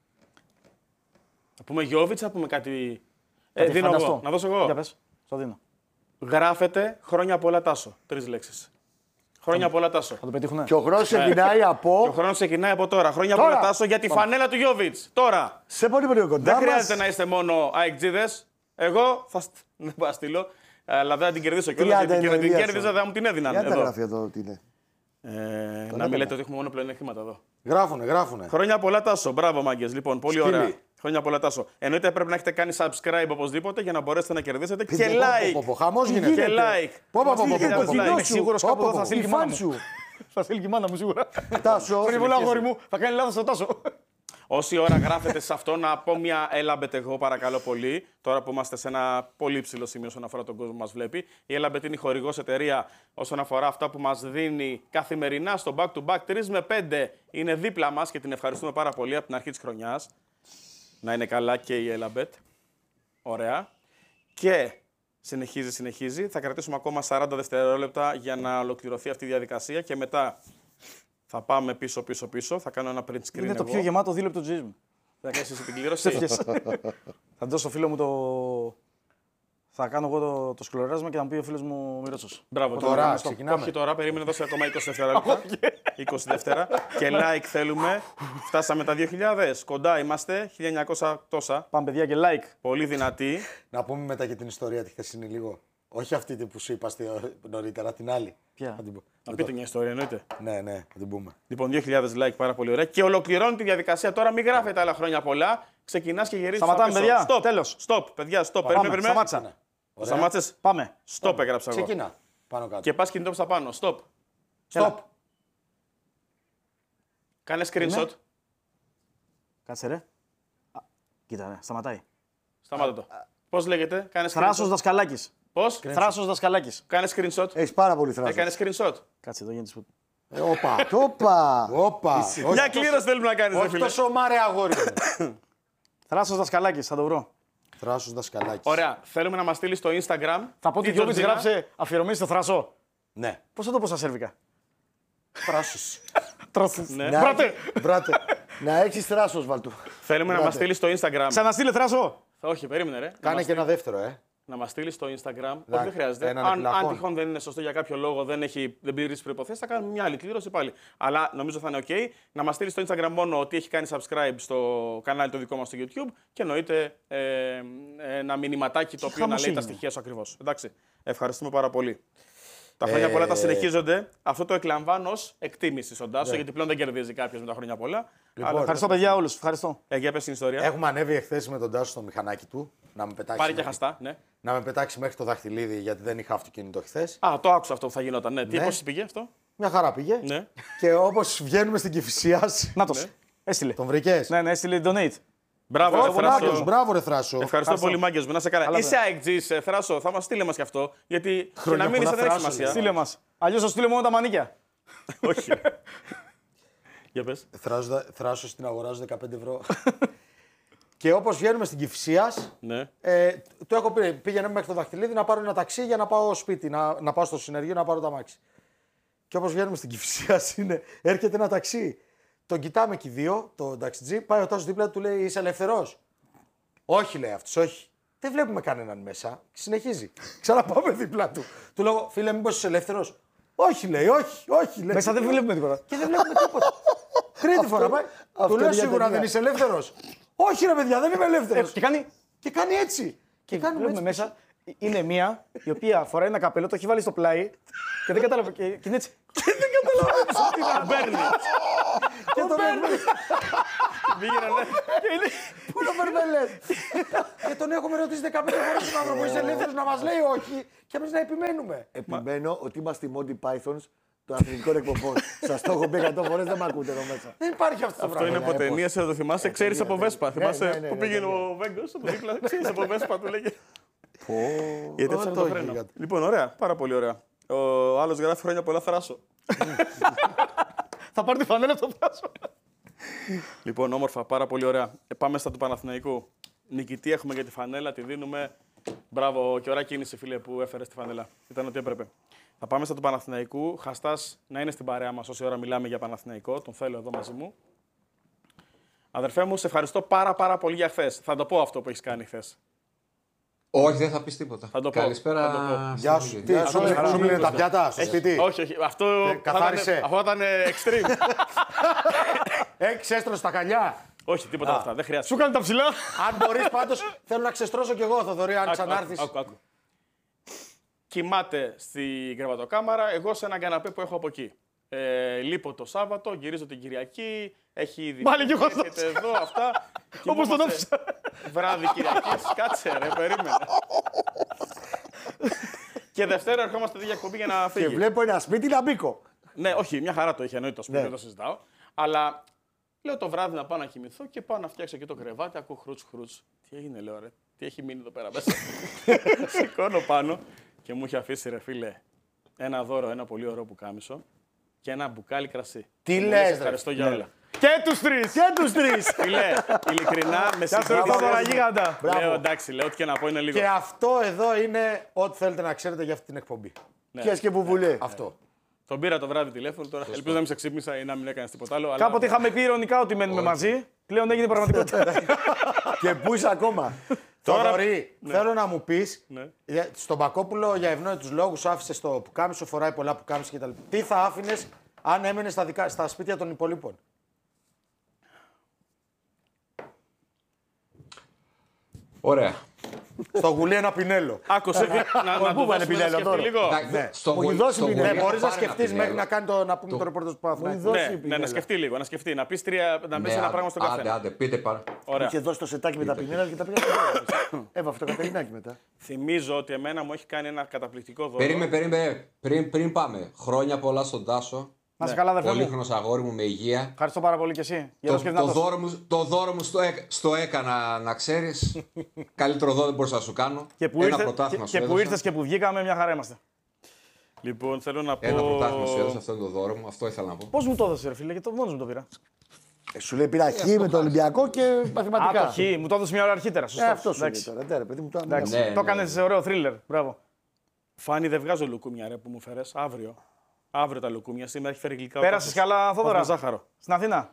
S2: Να πούμε Γιώβιτς, να πούμε κάτι.
S1: κάτι
S2: ε, δίνω εγώ. Να δώσω εγώ.
S1: Για πες. Στο δίνω.
S2: Γράφετε χρόνια πολλά Τάσο. Τρεις λέξεις. Χρόνια πολλά Τάσο.
S1: Θα το πετύχουνε.
S5: Και ο χρόνος ξεκινάει από.
S2: Και ο χρόνος ξεκινάει από τώρα. Χρόνια
S5: Τώρα.
S2: πολλά Τάσο για τη
S5: Πάμε.
S2: φανέλα του Γιώβιτς. Τώρα.
S5: Σε πολύ πολύ κοντά.
S2: Δεν
S5: μας.
S2: χρειάζεται να είστε μόνο αεκτζίδες. Εγώ θα στ... δεν μπορώ να στείλω. Αλλά δεν θα την κερδίσω κιόλας. Γιατί και δεν την κέρδιζα, δεν μου την έδιναν.
S5: Για τα
S2: εδώ.
S5: γράφει εδώ τι είναι.
S2: Ε, να μην λέτε ότι έχουμε μόνο πλεονεκτήματα εδώ.
S3: Γράφουνε, γράφουνε.
S2: Χρόνια πολλά Τάσο. Μπράβο, μάγκες. Λοιπόν, πολύ
S3: Σκύλι.
S2: ωραία. Χρόνια πολλά Τάσο. Εννοείται πρέπει να έχετε κάνει subscribe οπωσδήποτε για να μπορέσετε να κερδίσετε και
S3: Πω,
S2: like.
S3: πω, πω, χαμός γίνεται.
S2: Και like.
S3: Πω, πω, πω, πω,
S2: χιλιάδες
S3: πω, πω,
S2: like.
S3: πω,
S1: Είμαι σίγουρος κάπου εδώ θα στείλει
S5: Η
S1: και η μάνα
S5: φαν
S1: μου.
S5: σου.
S1: Θα στείλει και η μάνα μου σίγουρα.
S5: Τάσο.
S1: Πολύ αγόρι μου. Θα κάνει λάθος το Τάσο.
S2: Όση ώρα γράφετε σε αυτό, να πω μια Έλαμπετ εγώ, παρακαλώ πολύ. Τώρα που είμαστε σε ένα πολύ ψηλό σημείο όσον αφορά τον κόσμο που μας βλέπει. Η Έλαμπετ είναι η χορηγός εταιρεία όσον αφορά αυτά που μας δίνει καθημερινά στο back to back τρεις με πέντε. Είναι δίπλα μας και την ευχαριστούμε πάρα πολύ από την αρχή της χρονιάς. Να είναι καλά και η Έλαμπετ. Ωραία. Και συνεχίζει, συνεχίζει. Θα κρατήσουμε ακόμα σαράντα δευτερόλεπτα για να ολοκληρωθεί αυτή η διαδικασία και μετά θα πάμε πίσω, πίσω, πίσω. Θα κάνω ένα print screen.
S1: Είναι το
S2: εγώ.
S1: πιο γεμάτο δίλεπτο της ζωής μου.
S2: Θα κάνεις εσύ την κλήρωση.
S1: Θα δώσω στο φίλο μου το. Θα κάνω εγώ το, το σκληροράσμα και θα μου πει ο φίλος μου ο Μιρότσος.
S2: Μπράβο,
S3: Τώρα,
S2: στο-
S3: ξεκινάμε.
S2: Όχι τώρα, περίμενε δώσε ακόμα είκοσι δευτερόλεπτα. είκοσι δεύτερα. Και like θέλουμε. Φτάσαμε τα δύο χιλιάδες. Κοντά είμαστε. χίλια εννιακόσια τόσα.
S1: Πάμε παιδιά και like.
S2: Πολύ δυνατή.
S3: Να πούμε μετά και την ιστορία τη χθεσινή λίγο. Όχι αυτή που σου είπα στη- νωρίτερα, την άλλη.
S1: Ποια?
S3: Θα την πω.
S2: Να πείτε μια ιστορία, εννοείται.
S3: Ναι, ναι, θα την πούμε.
S2: Λοιπόν, δύο χιλιάδες like, πάρα πολύ ωραία. Και ολοκληρώνει τη διαδικασία τώρα. Μην γράφετε άλλα χρόνια πολλά. Ξεκινάς και γυρίζεις.
S1: Σταματάμε,
S2: πίσω.
S1: παιδιά.
S2: Stop.
S1: Τέλος.
S2: Stop, παιδιά, stop.
S1: Πάμε,
S2: Περίμενε, περίμενε.
S1: σταμάτησα.
S2: Το σταμάτησες.
S1: Πάμε.
S2: Stop, έγραψα εγώ.
S3: Ξεκινά. Πάνω κάτω.
S2: Και πας κινητό προς τα πάνω. Stop.
S3: Stop.
S2: Κάνε screenshot.
S1: Κάτσε ρε. Α, κοίτα, ρε, σταματάει.
S2: Σταμάτα το. Πώς λέγεται, κάνε
S1: Θράσος
S2: screenshot.
S1: Δασκαλάκης.
S2: Πώς,
S1: Θράσος Δασκαλάκης.
S2: κάνε screenshot.
S5: Έχει πάρα πολύ θράσο.
S2: Έκανε screenshot.
S1: Κάτσε εδώ γίνεται.
S5: Ε, Όπα. Όπα.
S3: Όπα.
S2: Μια κλήρωση θέλουμε να κάνεις, ρε
S3: Όχι
S2: φίλε.
S3: τόσο μάρε αγόρι μου.
S1: Θράσος Δασκαλάκης, θα το βρω.
S3: Θράσος δασκαλάκι.
S2: Ωραία. Θέλουμε να μας στείλει στο Instagram.
S1: Θα πω ότι ο
S2: η
S1: Γιώργης
S2: Τζορτζίνα-
S1: γράψε αφιερωμένη στο Θράσο.
S3: Ναι.
S1: Πώς θα το πω στα σερβικά.
S3: Θράσος.
S1: Τρώσους.
S2: Ναι.
S5: Να-
S1: Μπράτε.
S5: Μπράτε. Να έχει θράσο, Βαλτού.
S2: Θέλουμε να μας στείλει στο Instagram.
S1: Ξαναστείλε Θράσο.
S2: Όχι, περίμενε, ρε. Να
S3: Κάνε
S2: μας
S3: και ένα δεύτερο, ε.
S2: να μας στείλει στο Instagram.
S3: Να-
S2: Όχι, δεν χρειάζεται.
S3: έναν
S2: Αν,
S3: επιλαχών.
S2: αν τυχόν δεν είναι σωστό για κάποιο λόγο, δεν, έχει, δεν πληρεί τις προϋποθέσεις, θα κάνουμε μια άλλη κλήρωση πάλι. Αλλά νομίζω θα είναι OK. Να μας στείλει στο Instagram μόνο ότι έχει κάνει subscribe στο κανάλι το δικό μας στο YouTube και εννοείται ε, ε, ένα μηνυματάκι το οποίο να
S1: χαμός
S2: λέει τα
S1: έγινε.
S2: στοιχεία σου ακριβώς. Εντάξει. Ευχαριστούμε πάρα πολύ. Τα χρόνια πολλά τα συνεχίζονται. Αυτό το εκλαμβάνω ως εκτίμηση στον Τάσο, γιατί πλέον δεν κερδίζει κάποιο με τα χρόνια πολλά. Αλλά
S1: Ευχαριστώ παιδιά όλους. Ευχαριστώ.
S2: ε, για πες την ιστορία.
S3: Έχουμε ανέβει εχθές με τον Τάσο στο μηχανάκι του. Να με πετάξει,
S2: Πάρει και
S3: μέχρι,
S2: χαστά, ναι.
S3: να με πετάξει μέχρι το δαχτυλίδι γιατί δεν είχα αυτοκίνητο χθες.
S2: Α, το άκουσα αυτό που θα γινόταν. Ναι. Τι,
S3: Ναι.
S2: πώς πήγε αυτό.
S3: Μια χαρά πήγε.
S2: Ναι.
S3: Και όπως βγαίνουμε στην Κηφισίας.
S1: Νάτος. Έστειλε.
S3: Τον βρήκες.
S1: Ναι, ναι, έστειλε donate.
S2: Μπράβο,
S3: Μπράβο,
S2: Θράσο.
S3: Νάκος, μπράβο, ρε Θράσο.
S2: Ευχαριστώ πολύ, Μάγκες μου. Να σε καλά. Είσαι αεκτζής, Θράσο. Θα μας στείλε μας κι αυτό. Γιατί και να μην
S3: πολλά
S2: είσαι δεν έχει
S3: Θράσο,
S2: σημασία.
S1: Στείλε μας. Αλλιώς θα στείλε μόνο τα μανίκια.
S2: Όχι. Για πες.
S3: Θράσο, θράσο στην αγοράζω δεκαπέντε ευρώ. Και όπως βγαίνουμε στην Κηφισίας,
S2: Ναι.
S3: ε, το έχω πει, πήγαινε μέχρι το δαχτυλίδι να πάρω ένα ταξί για να πάω σπίτι, να, να πάω στο συνεργείο να πάρω το αμάξι. Και όπως βγαίνουμε στην Κηφισίας, είναι, έρχεται ένα ταξί. Τον κοιτάμε και οι δύο, το ταξιτζή, πάει ο Τάσος δίπλα του, του λέει είσαι ελευθερός. Όχι, λέει αυτός, όχι. Δεν βλέπουμε κανέναν μέσα. Συνεχίζει. Ξαναπάμε δίπλα του. Του λέω, φίλε, μήπως είσαι ελεύθερος. Όχι, λέει, όχι, όχι. Λέει.
S1: Μέσα δεν βλέπουμε τίποτα.
S3: Και δεν βλέπουμε τίποτα. Τρίτη φορά πάει.
S5: αυτό
S3: Του λέω
S5: είναι για
S3: σίγουρα
S5: ταινία.
S3: δεν είσαι ελεύθερος. Όχι, ρε παιδιά, δεν είμαι ελεύθερος.
S1: Και κάνει.
S3: Και κάνει έτσι. Και κάνουμε
S1: Βλέπουμε
S3: έτσι.
S1: μέσα. Είναι μία η οποία φοράει ένα καπέλο, το έχει βάλει στο πλάι και δεν κατάλαβε. Και, και είναι έτσι.
S2: Μπέρνει.
S3: Και τον έχουμε.
S5: Πού είναι ο Μπερμπελές.
S3: Και τον έχουμε ρωτήσει δεκαπέντε φορές τον άνθρωπο. Είσαι ελεύθερος να μας λέει όχι και εμείς να επιμένουμε.
S5: Επιμένω ότι είμαστε οι Monty Pythons των αθλητικών εκπομπών. Σας το έχω πει εκατό φορές, δεν με ακούτε εδώ μέσα.
S3: Δεν υπάρχει αυτό το
S2: Αυτό είναι
S3: πράγμα.
S2: από ταινία, θα το θυμάσαι, ξέρεις από Βέσπα.
S5: ναι,
S2: Θυμάσαι
S5: ναι,
S2: που
S5: ναι,
S2: πήγαινε
S5: ναι, ναι.
S2: ο Βέγκος από δίπλα, ξέρεις από Βέσπα, του λέγε. Γιατί
S3: Ω,
S2: έτσι
S3: το
S2: το φρένο.
S3: γίγαντα.
S2: Λοιπόν, ωραία, πάρα πολύ ωραία. Ο άλλος γράφει χρόνια πολλά θράσο.
S1: Θα πάρει τη φανέλα από το Θράσο.
S2: Λοιπόν, όμορφα, πάρα πολύ ωραία. Ε, πάμε στα του Παναθηναϊκού. Νικητή έχουμε για τη φανέλα, τη δίνουμε. Μπράβο και ωραία κίνηση, φίλε, που έφερε τη φανέλα. Ήταν ό,τι έπρεπε. Θα πάμε στα του Παναθηναϊκού. Χαστάς να είναι στην παρέα μας όση ώρα μιλάμε για Παναθηναϊκό. Τον θέλω εδώ μαζί μου. Αδερφέ μου, σε ευχαριστώ πάρα, πάρα πολύ για χθες. Θα το πω αυτό που έχεις κάνει χθες.
S6: Όχι, δεν θα πει τίποτα.
S2: Θα το πω,
S6: Καλησπέρα.
S2: θα το πω.
S3: Γεια σου. Τι, σου σου μείνε τα πιάτα στο σπίτι.
S2: Όχι, όχι. Αυτό θα
S3: καθάρισε.
S2: ήταν- αυτό ήταν ε, extreme.
S3: Έχεις έστρωση στα καλιά.
S2: Όχι, τίποτα από αυτά. Δεν χρειάζεται.
S1: Σου κάνει τα ψηλά.
S3: Αν μπορείς πάντως, θέλω να ξεστρώσω κι εγώ, Θοδωρή, αν
S2: Άκου,
S3: ξανάρθεις.
S2: άκου, άκου. Κοιμάται στη κρεβατοκάμαρα, εγώ σε έναν καναπέ που έχω από εκεί. Ε, λείπω το Σάββατο, γυρίζω την Κυριακή, έχει ήδη.
S1: Πάλι κι εγώ
S2: έρχεται εδώ, αυτά.
S1: Όπως τον
S2: Κοιμόμαστε
S1: άφησα.
S2: Βράδυ Κυριακής, κάτσε ρε, περίμενε. Και Δευτέρα ερχόμαστε τη εκπομπή για να
S5: Και
S2: φύγει.
S5: βλέπω ένα σπίτι να μπήκω.
S2: Ναι, όχι, μια χαρά το είχε εννοείται το σπίτι,
S5: Ναι.
S2: δεν το συζητάω. Αλλά λέω το βράδυ να πάω να κοιμηθώ και πάω να φτιάξω και το κρεβάτι. Ακούω χρούτς χρούτς. Τι έγινε, λέω ρε, τι έχει μείνει εδώ πέρα μέσα. Σηκώνω πάνω και μου είχε αφήσει ρε φίλε ένα δώρο, ένα πολύ ωραίο πουκάμισο και ένα μπουκάλι κρασί.
S3: Τι
S2: Και μου
S3: λες,
S2: λέει,
S3: ρε.
S2: ευχαριστώ για όλα.
S1: Και τους τρεις.
S5: Και τους τρεις.
S2: Φίλε, ειλικρινά με
S1: Γεια σου,
S2: συγχωρείς.
S1: Θόδωρα γίγαντα.
S2: Λέω εντάξει, λέω ό,τι και να πω είναι λίγο.
S3: Και αυτό εδώ είναι ό,τι θέλετε να ξέρετε για αυτή την εκπομπή.
S2: Ναι.
S5: Πιες και βουβουλέ.
S3: Αυτό.
S2: Τον πήρα το βράδυ τηλέφωνο τώρα. Ελπίζω να μην σε ξύπνησα ή να μην έκανε τίποτα άλλο. αλλά-
S1: Κάποτε είχαμε πει ειρωνικά ότι μένουμε μαζί. Πλέον έγινε πραγματικότητα.
S5: Και πού είσαι ακόμα.
S2: Τώρα-
S3: Θοδωρή, θέλω να μου πεις,
S2: Ναι.
S3: για- στον Πακόπουλο για ευνόητους λόγους άφησε το πουκάμισο, φοράει πολλά πουκάμισα κτλ. Τι θα άφηνες αν έμενε στα, δικά, στα σπίτια των υπολείπων.
S6: Ωραία.
S3: Στο γουλί ένα πινέλο.
S2: Άκουσε. να, να, να
S5: πού
S2: του
S5: πάνε
S2: δώσουμε να
S5: πινέλο
S2: σκεφτεί
S5: τώρα.
S2: λίγο.
S6: Εντάξει, στο
S5: Μου έχει
S6: γουλ-
S5: δώσει
S6: στο
S5: μηνύμα.
S6: γουλί
S3: Ναι, μπορείς να
S6: πάρε ένα
S3: σκεφτείς μέχρι
S6: πινέλο.
S3: να, κάνει το, να πούμε το ρεπορτάζ του
S5: Μου
S3: Παναθηναϊκού.
S5: δώσει
S2: Ναι, ναι,
S5: πινέλα.
S2: να σκεφτεί λίγο, να σκεφτεί. Να πει τρία, να
S6: Ναι,
S2: πεις ένα
S6: άντε,
S2: πράγμα στον
S6: άντε,
S2: καθένα.
S6: άντε, πείτε πάρα.
S2: Ωραία.
S5: Είχε δώσει το σετάκι με τα πινέλα και τα πήγα στο Έβα αυτό το κατερινάκι μετά.
S2: Θυμίζω ότι εμένα μου έχει κάνει ένα καταπληκτικό δώρο.
S6: Περίμενε, περίμενε. Πριν, πριν πάμε. Χρόνια πολλά στον Τάσο.
S1: Να σε καλά, αδερφέ μου.
S6: Πολύχρονος αγόρι μου με υγεία.
S1: Ευχαριστώ πάρα πολύ και εσύ. Για
S6: Το,
S1: το
S6: το, δώρο μου, το δώρο μου στο, έκα- στο έκανα, να ξέρεις. Καλύτερο δώρο δεν μπορούσα να σου κάνω.
S1: Και που,
S6: Ένα
S1: ήρθε,
S6: πρωτάθλημα
S1: και,
S6: σου
S1: και που
S6: έδωσα.
S1: ήρθες και που βγήκαμε, μια χαρά είμαστε.
S2: Λοιπόν, θέλω να πω.
S6: Ένα πρωτάθλημα σου έδωσα, αυτό είναι το δώρο μου. Αυτό ήθελα να πω.
S1: Πώς μου το έδωσε, ρε φίλε, γιατί το μόνος μου το πήρα.
S5: Ε, Σου λέει πήρα χ με το Ολυμπιακό και
S1: Α,
S5: μαθηματικά.
S1: το χ, μου το έδωσε μια ώρα αρχίτερα.
S5: Ε,
S1: Σωστό.
S5: αυτό σου λέει
S1: Εντάξει.
S5: τώρα. Ναι, ρε παιδί μου, το
S1: Εντάξει.
S6: Ναι,
S1: Το
S6: ναι.
S1: έκανε σε ωραίο θρίλερ. Μπράβο.
S2: Φάνη, δεν βγάζω λουκούμια ρε που μου φέρε. Αύριο. Αύριο τα λουκούμια. Σήμερα έχει φέρει γλυκά. ο
S1: Πέρασε
S2: Τάσος.
S1: καλά, Θόδωρα.
S2: Με ζάχαρο.
S1: Στην Αθήνα.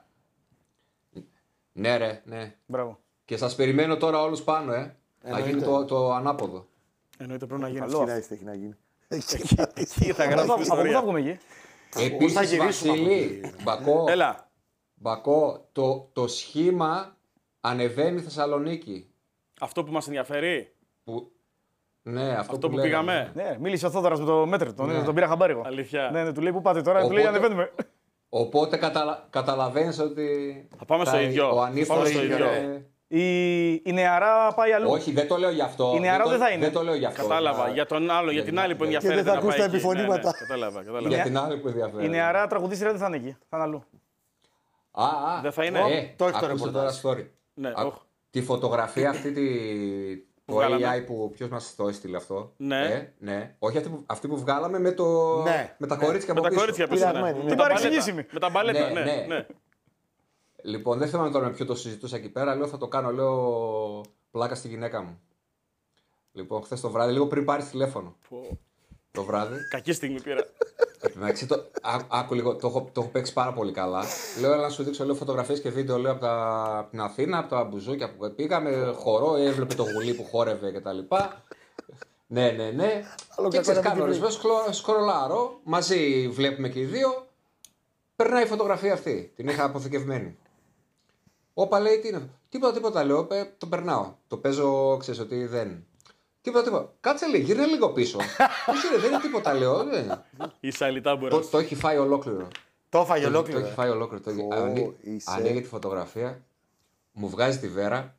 S6: Ναι, ρε, ναι.
S1: Μπράβο.
S6: Και σας περιμένω τώρα όλους πάνω, ε. Να γίνει το, το ανάποδο.
S2: Εννοείται πρέπει να γίνει
S5: Καλό
S2: αυτό.
S5: αυτό έχει να γίνει.
S2: Εκεί θα
S1: Από
S2: γράψει
S1: πού
S2: την
S1: θα
S2: ιστορία.
S1: βγούμε εκεί.
S6: Επίσης,
S3: γυρίσουμε
S6: Βασίλη, Μπακό,
S2: Έλα.
S6: Μπακό, το, το σχήμα ανεβαίνει Θεσσαλονίκη.
S2: Αυτό που μας ενδιαφέρει.
S6: Που... Ναι, αυτό,
S2: Αυτό που
S6: λέγαμε.
S2: πήγαμε.
S1: Ναι, μίλησε ο Θόδωρας με το μέτρη. Τον,
S6: Ναι.
S1: τον πήρα χαμπάρι εγώ.
S2: Αλήθεια.
S1: Ναι, ναι, του λέει πού πάτε τώρα, του λέει
S6: Οπότε-
S1: ανεβαίνουμε.
S6: Οπότε καταλα... καταλαβαίνεις ότι...
S2: Θα πάμε στο
S6: θα-
S2: ίδιο.
S6: Ο
S2: Θα
S6: ανήφορος
S2: πάμε στο
S6: είναι-
S2: ίδιο.
S1: Η, η νεαρά πάει αλλού.
S6: Όχι, δεν το λέω γι' αυτό.
S1: Η νεαρό
S6: το-
S1: δεν θα είναι.
S6: Δεν το λέω γι' αυτό.
S2: Κατάλαβα.
S6: Να-
S2: Για τον άλλο, για την άλλη που
S6: Και δεν
S2: ενδιαφέρεται.
S5: θα
S2: να
S5: ακούς
S2: πάει
S5: τα
S2: εκεί. Ναι, ναι,
S5: επιφωνήματα.
S2: Κατάλαβα, κατάλαβα.
S6: Για την άλλη που ενδιαφέρει.
S1: Η νεαρά τραγουδίστρια δεν θα είναι εκεί. Θα είναι αλλού.
S6: Α, α,
S2: Δεν θα είναι.
S6: Ε,
S3: Το έχει το
S6: ακούστε
S3: ρεπορτάζ.
S6: τώρα story.
S2: Ναι,
S6: Α,
S2: όχ.
S6: Τη φωτογραφία αυτή τη... το
S2: βγάλαμε.
S6: έι άι που ποιος μας το έστειλε αυτό.
S2: Ναι.
S6: Ε, ναι. Όχι αυτή που, αυτή που βγάλαμε με, το...
S3: Ναι.
S6: με τα
S3: Ναι.
S6: κορίτσια
S2: Με
S6: από
S2: τα
S6: πίσω.
S2: κορίτσια πίσω.
S5: Πειραγμένη,
S2: ναι.
S5: ναι.
S2: Με
S1: Την
S2: τα
S1: παρεξηγήσιμη.
S2: μπαλέτα. Με τα μπαλέτα,
S6: Ναι,
S2: ναι.
S6: ναι.
S2: ναι.
S6: Λοιπόν, δεν θυμάμαι τώρα με ποιο το συζητούσα εκεί πέρα. Λέω θα το κάνω, λέω πλάκα στη γυναίκα μου. Λοιπόν, χθε το βράδυ, λίγο πριν πάρει τηλέφωνο.
S2: Πω.
S6: Το βράδυ.
S2: Κακή στιγμή πήρα.
S6: Εντάξει, το, ά, άκου λίγο, το έχω, το έχω παίξει πάρα πολύ καλά. Λέω, έλα να σου δείξω λέω, φωτογραφίες και βίντεο λέω, από, τα, από την Αθήνα, από τα μπουζούκια που πήγαμε, χορό, έβλεπε το γουλί που χόρευε κτλ. Ναι, ναι, ναι. Και ξέρεις, κάνω ορισμένο σκρολάρω, μαζί βλέπουμε και οι δύο. Περνάει η φωτογραφία αυτή, την είχα αποθηκευμένη. Όπα λέει, τι είναι αυτό. Τίποτα, τίποτα λέω, «Ε, το περνάω. Το παίζω, ξέρεις ότι δεν. Τίποτα, τίποτα. Κάτσε λέει, γύρνα λίγο πίσω. Πώς είναι, δεν είναι τίποτα, λέω. Δεν.
S2: Η σαλιτάμπουρα.
S6: Το, το έχει φάει ολόκληρο.
S3: Το έφαγε
S6: Το
S3: ολόκληρο.
S6: έχει φάει ολόκληρο. Το...
S5: Ω,
S6: Ανοίγει,
S5: είσαι.
S6: ανοίγει τη φωτογραφία, μου βγάζει τη βέρα.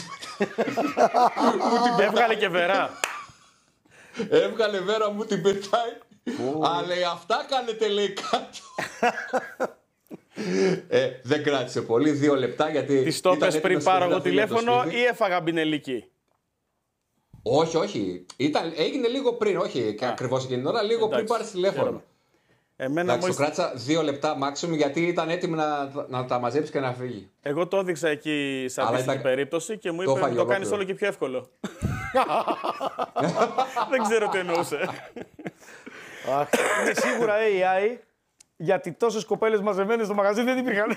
S2: Έβγαλε και βερά.
S6: Έβγαλε βέρα, μου την πετάει. Αλλά λέει, αυτά κάνετε, λέει, κάτω. ε, δεν κράτησε πολύ, δύο λεπτά γιατί.
S2: Τη το πες πριν πάρω εγώ τηλέφωνο ή έφαγα μπινελίκι.
S6: Όχι, όχι. Ήταν, έγινε λίγο πριν, όχι και ακριβώς εκείνη την ώρα, λίγο
S2: Εντάξει,
S6: πριν πάρει τηλέφωνο.
S2: χαίρομαι. Εμένα
S6: Εντάξει,
S2: μόλις...
S6: το κράτησα δύο λεπτά maximum γιατί ήταν έτοιμη να, να τα μαζέψει και να φύγει.
S2: Εγώ το έδειξα εκεί σε
S6: Αλλά
S2: αντίστοιχη
S6: ήταν-
S2: περίπτωση και μου
S6: το
S2: είπε
S6: έφαγε
S2: το κάνεις
S6: ολόκληρο.
S2: όλο και πιο εύκολο. Δεν ξέρω τι εννοούσε.
S1: Είναι σίγουρα έι άι, γιατί τόσες κοπέλες μαζεμένες στο μαγαζί δεν υπήρχαν.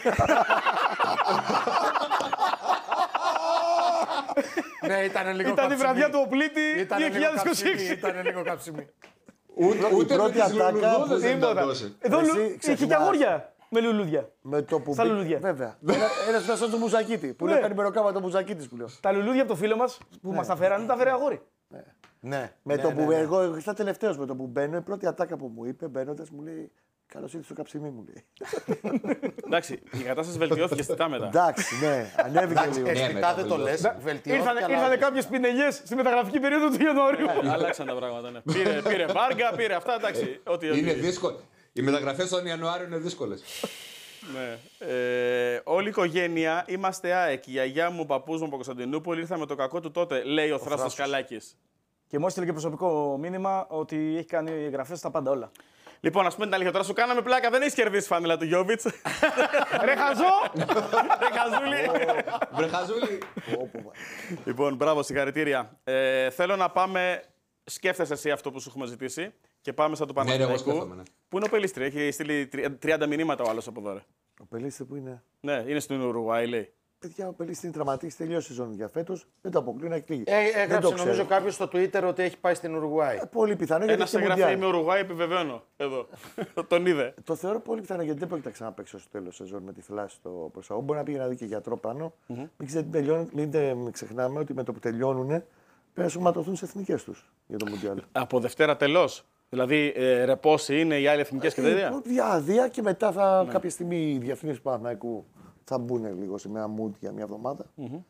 S3: Ναι, ήταν λίγο
S1: Ήταν η
S3: καψιμή.
S1: βραδιά του Οπλίτη
S3: Ήταν λίγο
S1: δύο χιλιάδες είκοσι
S3: καψιμή,
S1: έξι.
S3: Ήταν λίγο καψιμή.
S6: Ούτε, ούτε με
S5: πρώτη
S6: τις
S5: ατάκα
S6: λουλουδούδες
S5: που-
S6: δεν ήταν
S1: Τίποτα.
S6: τόσο.
S1: Εδώ
S5: Εσύ
S1: λου- είχε και
S5: ξεχνάς.
S1: αγόρια με λουλούδια.
S5: Με το που
S1: Στα
S5: μπή-
S1: λουλούδια.
S5: Βέβαια. Ένα μέσα του Μουζακίτη. Που
S1: Ναι.
S5: λέει κάνει μεροκάμα το Μουζακίτη που λέω.
S1: Τα λουλούδια από το φίλο μας που μας τα φέρανε, τα φέρε αγόρι.
S3: Ναι.
S5: Με
S3: ναι,
S5: το
S3: ναι,
S5: που
S3: ναι.
S5: εγώ ήρθα τελευταίο με το που μπαίνω, η πρώτη ατάκα που μου είπε μπαίνοντα μου λέει καλώ ήρθε στο καψιμί μου λέει.
S2: Εντάξει, η κατάσταση βελτιώθηκε αισθητά μετά.
S5: Εντάξει, ναι, ανέβηκε λίγο.
S6: Ναι,
S3: Αισθητά
S6: μετά
S3: δεν το λες,
S6: βελτιώθηκε.
S3: βελτιώθηκε.
S1: Ήρθανε,
S3: αλλά
S1: ήρθανε
S3: όχι.
S1: κάποιες πινελιές στη μεταγραφική περίοδο του Ιανουαρίου.
S2: Αλλάξαν τα πράγματα, ναι. Πήρε, πήρε βάργα, πήρε αυτά, εντάξει. Ό,τι, ό,τι.
S6: Είναι δύσκολο. Οι μεταγραφές τον Ιανουάριο είναι δύσκολες.
S2: Ναι. Ε, όλη η οικογένεια είμαστε ΑΕΚ. Η γιαγιά μου, ο παππούς μου από Κωνσταντινούπολη ήρθα με το κακό του τότε, λέει ο Θράστος Καλάκης.
S1: Και μου έστειλε και προσωπικό μήνυμα ότι έχει κάνει εγγραφές στα πάντα όλα.
S2: Λοιπόν, α πούμε την αλήθεια τώρα, σου κάναμε πλάκα, δεν έχει κερδίσει φάνελα του Γιώβιτ.
S1: Ρε χαζό!
S2: Ρε χαζούλη.
S6: Βρε Χαζούλη.
S2: Λοιπόν, μπράβο, συγχαρητήρια. Ε, θέλω να πάμε. Σκέφτεσαι εσύ αυτό που σου έχουμε ζητήσει και πάμε σαν του
S6: Ναι, ναι, εγώ
S2: Παναθηναϊκού.
S6: σκέφτομαι, ναι.
S2: Πού είναι ο Πελίστρη, έχει στείλει τριάντα μηνύματα ο άλλο από εδώ. Ρε.
S5: Ο Πελίστη που είναι.
S2: Ναι, είναι στην Ουρουάη, λέει.
S5: Παιδιά, ο Πελίστη είναι τραυματής, τελειώσει η σεζόν για φέτο. Δεν το αποκλείω να έχει φύγει.
S3: Ε,
S5: Δεν
S3: έγραψε
S5: το ξέρω.
S3: νομίζω κάποιο στο Twitter ότι έχει πάει στην Ουρουγουάη.
S5: Ε, Πολύ πιθανό γιατί
S2: Ένα
S5: έχει και
S2: εγγραφή
S5: Μουντιάλ.
S2: με Ουρουάη, επιβεβαιώνω. Εδώ. Τον είδε.
S5: Το θεωρώ πολύ πιθανό γιατί δεν πρόκειται να ξαναπαίξω στο τέλο σεζόν με τη θλάση στο προσωπικό. Μπορεί να πήγε να δει και γιατρό πάνω. Mm-hmm. Μην, ξε- τελειώνουν- μην τε- μην ξεχνάμε ότι με το που τελειώνουν πρέπει να σωματωθούν στι εθνικέ του για το Μουντιάλ.
S2: Από Δευτέρα τελώ. Δηλαδή, ε, ρεπόσι είναι οι άλλοι εθνικέ και τέτοια.
S5: Ε, Διάδεια και μετά θα, κάποια στιγμή οι διεθνεί του Παναθηναϊκού θα μπουν λίγο σε μια mood για μια εβδομάδα. Mm-hmm.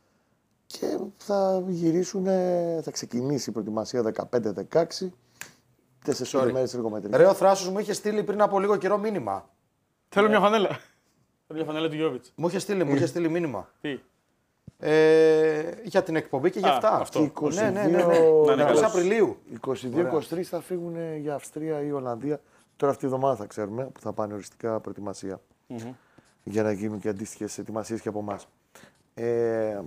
S5: Και θα γυρίσουν, θα ξεκινήσει η προετοιμασία δεκαπέντε δεκαέξι. Τέσσερις μέρες εργομετρική.
S3: Ρε, ο Θράσος μου είχε στείλει πριν από λίγο καιρό μήνυμα.
S1: Θέλω μια φανέλα.
S2: Θέλω μια φανέλα του Γιώβιτ.
S3: Μου είχε στείλει, μου είχε στείλει μήνυμα.
S2: Τι.
S3: Ε, για την εκπομπή και για
S2: Α,
S3: αυτά.
S2: αυτό.
S5: είκοσι δύο
S3: Ναι, ναι, ναι, ναι.
S2: Να είναι
S3: είκοσι
S2: καλός.
S3: Απριλίου.
S5: είκοσι δύο είκοσι τρία θα φύγουν για Αυστρία ή Ολλανδία. Τώρα αυτή τη βδομάδα θα ξέρουμε που θα πάνε οριστικά προετοιμασία. Mm-hmm. Για να γίνουν και αντίστοιχε ετοιμασίε και από εμά. Ε,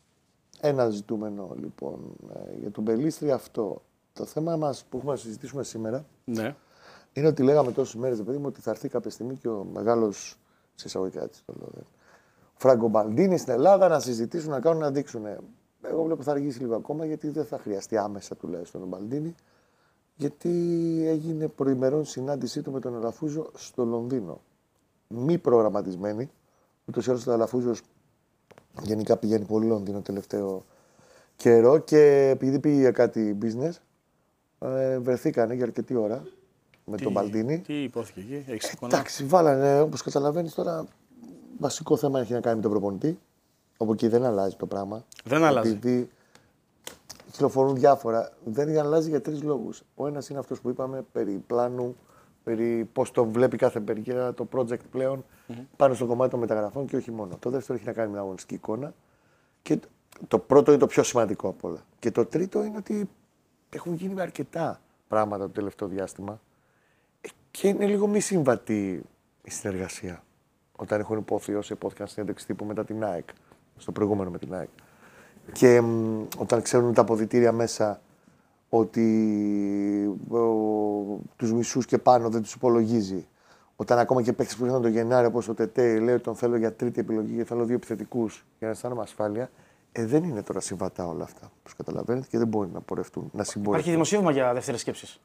S5: ένα ζητούμενο λοιπόν ε, για τον Πελίστρη αυτό. Το θέμα μας που έχουμε να συζητήσουμε σήμερα
S2: Ναι.
S5: είναι ότι λέγαμε τόσες μέρες, παιδί μου, ότι θα έρθει κάποια στιγμή και ο μεγάλος, σε εισαγωγικά έτσι το λέω, Φράγκο Μπαλντίνη στην Ελλάδα να συζητήσουν, να κάνουν, να δείξουν. Εγώ βλέπω θα αργήσει λίγο ακόμα γιατί δεν θα χρειαστεί άμεσα τουλάχιστον ο Μπαλντίνη. Γιατί έγινε προημερών συνάντησή του με τον Αλαφούζο στο Λονδίνο. Μη προγραμματισμένη. Ούτως ή άλλως ο Αλαφούζος γενικά πηγαίνει πολύ Λονδίνο τελευταίο καιρό και επειδή πήγε για κάτι business, ε, βρεθήκανε για αρκετή ώρα με τον Μπαλντίνη.
S2: Τι υπόθηκε εκεί, έχεις εικόνα.
S5: Εντάξει, βάλανε, όπως καταλαβαίνεις τώρα, βασικό θέμα έχει να κάνει με τον προπονητή. Όπου εκεί δεν αλλάζει το πράγμα.
S2: Δεν αλλάζει.
S5: Επειδή κυκλοφορούν διάφορα. Δεν αλλάζει για τρεις λόγους. Ο ένας είναι αυτός που είπαμε περί πλάνου, περί πώς το βλέπει κάθε παιδιά το project πλέον mm-hmm. πάνω στο κομμάτι των μεταγραφών και όχι μόνο. Το δεύτερο έχει να κάνει με την αγωνιστική εικόνα. Και το πρώτο είναι το πιο σημαντικό από όλα. Και το τρίτο είναι ότι έχουν γίνει αρκετά πράγματα το τελευταίο διάστημα και είναι λίγο μη συμβατή η συνεργασία. Όταν έχουν υποθεί όσο υπόθηκαν συνέντευξη τύπου μετά την ΑΕΚ, στο προηγούμενο με την ΑΕΚ. Και μ, όταν ξέρουν τα αποδυτήρια μέσα ότι ο, τους μισούς και πάνω δεν τους υπολογίζει. Όταν ακόμα και παίκτες που ήρθαν τον Γενάρη, όπως ο Τετέ, λέει ότι τον θέλω για τρίτη επιλογή και θέλω δύο επιθετικούς για να αισθάνομαι ασφάλεια. Ε, δεν είναι τώρα συμβατά όλα αυτά, όπως καταλαβαίνετε, και δεν μπορεί να πορευτούν, να συμπορευτούν.
S1: Υπάρχει δημοσίευμα για δεύτερες σκέψεις.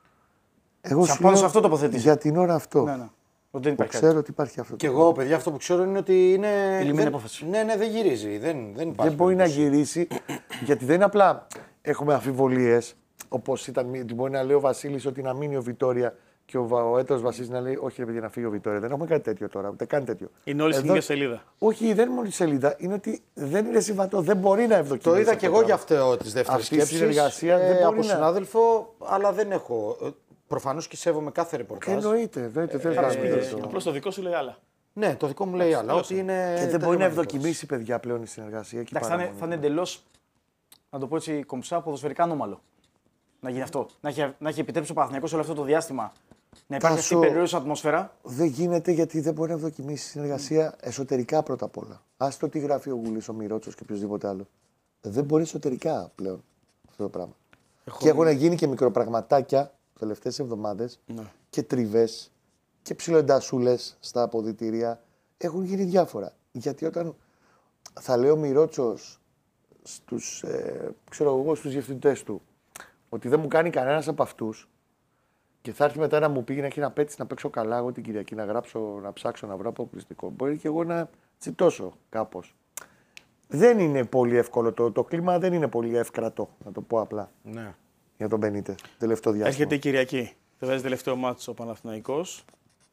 S5: Εγώ
S1: Σαν
S5: σου
S1: πάνω
S5: λέω
S1: σε αυτό τοποθετήσει.
S5: για την ώρα αυτό.
S1: Ναι, ναι. Ότι δεν
S5: Που
S1: υπάρχει
S5: ξέρω ότι υπάρχει αυτό.
S3: Και εγώ, παιδιά, αυτό που ξέρω είναι ότι είναι.
S1: λυμμένη
S3: δεν-
S1: απόφαση.
S3: Ναι, ναι, δεν γυρίζει. Δεν, δεν υπάρχει.
S5: Δεν μπορεί να
S3: περίπτωση.
S5: γυρίσει, γιατί δεν είναι απλά έχουμε αμφιβολίες, όπως ήταν, μπορεί να λέει ο Βασίλης ότι να μείνει ο Βιτόρια και ο, ο Έτος Βασίλης να λέει: όχι, ρε παιδιά, να φύγει ο Βιτόρια. Δεν έχουμε κάτι τέτοιο τώρα, ούτε καν τέτοιο.
S2: Είναι όλη στην ίδια σελίδα.
S5: Όχι, δεν είναι μόνο η σελίδα. Είναι ότι δεν είναι συμβατό, δεν μπορεί να ευδοκιμήσει.
S3: Το είδα και εγώ γι' αυτό τη δεύτερη σκέψη.
S5: Αυτή η συνεργασία ε, δεν μπορεί
S3: από
S5: να...
S3: συνάδελφο, αλλά δεν έχω. Προφανώς και σέβομαι κάθε ρεπορτάζ.
S5: Εννοείται, εννοείται. Δεν
S2: Απλώς το δικό σου λέει άλλα.
S3: Ναι, το δικό μου λέει άλλα. Ότι είναι
S5: και δεν μπορεί να ευδοκιμήσει, παιδιά, πλέον η συνεργασία.
S1: Εντάξει, θα είναι, είναι εντελώς, να το πω έτσι κομψά, ποδοσφαιρικά ανώμαλο. Να γίνει αυτό. Να έχει, να έχει επιτρέψει ο Παναθηναϊκός όλο αυτό το διάστημα να υπάρχει αυτή η περιόριστη ατμόσφαιρα.
S5: Δεν γίνεται γιατί δεν μπορεί να ευδοκιμήσει συνεργασία εσωτερικά πρώτα απ' όλα. Ας το τι γράφει ο Γουλής, ο Μιρότσος και οποιοδήποτε άλλο. Δεν μπορεί εσωτερικά πλέον αυτό το πράγμα. Έχω... Και έχουν γίνει και μικροπραγματάκια τις τελευταίες εβδομάδες ναι. και τριβές και ψιλοεντασούλες στα αποδυτήρια. Έχουν γίνει διάφορα. Γιατί όταν θα λέει ο Μιρότσος στους, ε, ξέρω εγώ, στους διευθυντές του ότι δεν μου κάνει κανένας από αυτούς και θα έρθει μετά να μου πει να έχει ένα πέτση να παίξω καλά εγώ την Κυριακή, να γράψω, να ψάξω, να βρω αποκλειστικό. Μπορεί και εγώ να τσιτώσω κάπως. Δεν είναι πολύ εύκολο το, το κλίμα, δεν είναι πολύ εύκρατο, να το πω απλά.
S3: Ναι.
S5: Για τον Μπενίτε, τελευταίο διάστημα.
S2: Έρχεται η Κυριακή. Θα βάζει τελευταίο μάτσο ο Παναθηναϊκός.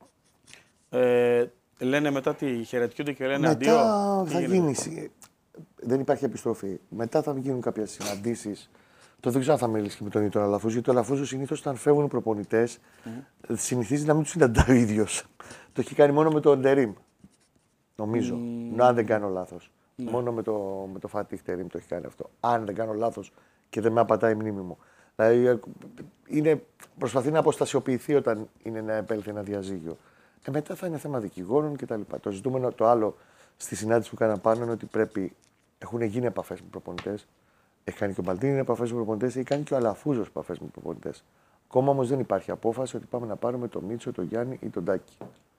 S2: Ε, λένε μετά τι χαιρετιούνται και λένε αντίο.
S5: Μετά θα γίνει. Δεν υπάρχει επιστροφή. Μετά θα γίνουν κάποιες συναντήσεις. Το δεν ξέρω αν θα μιλήσει και με τον ίδιο Αλαφούζο, γιατί ο Αλαφούζο συνήθως όταν φεύγουν οι προπονητές mm. συνηθίζει να μην του συναντάει ο ίδιος. Το έχει κάνει μόνο με το Ντερίμ. Νομίζω. Mm. Αν δεν κάνω λάθος. Mm. Μόνο με το, με το Φατίχ Τερίμ το έχει κάνει αυτό. Αν δεν κάνω λάθος και δεν με απατάει η μνήμη μου. Δηλαδή είναι, προσπαθεί να αποστασιοποιηθεί όταν είναι να επέλθει ένα διαζύγιο. Και μετά θα είναι θέμα δικηγόρων κτλ. Το ζητούμενο το άλλο στη συνάντηση που κάνα πάνω είναι ότι πρέπει. Έχουν γίνει επαφές με προπονητές. Έχει κάνει και ο Μπαλτίνι επαφές με προπονητές, έχει κάνει και ο Αλαφούζος επαφές με προπονητές. Ακόμα όμως δεν υπάρχει απόφαση ότι πάμε να πάρουμε τον Μίτσο, τον Γιάννη ή τον Τάκη.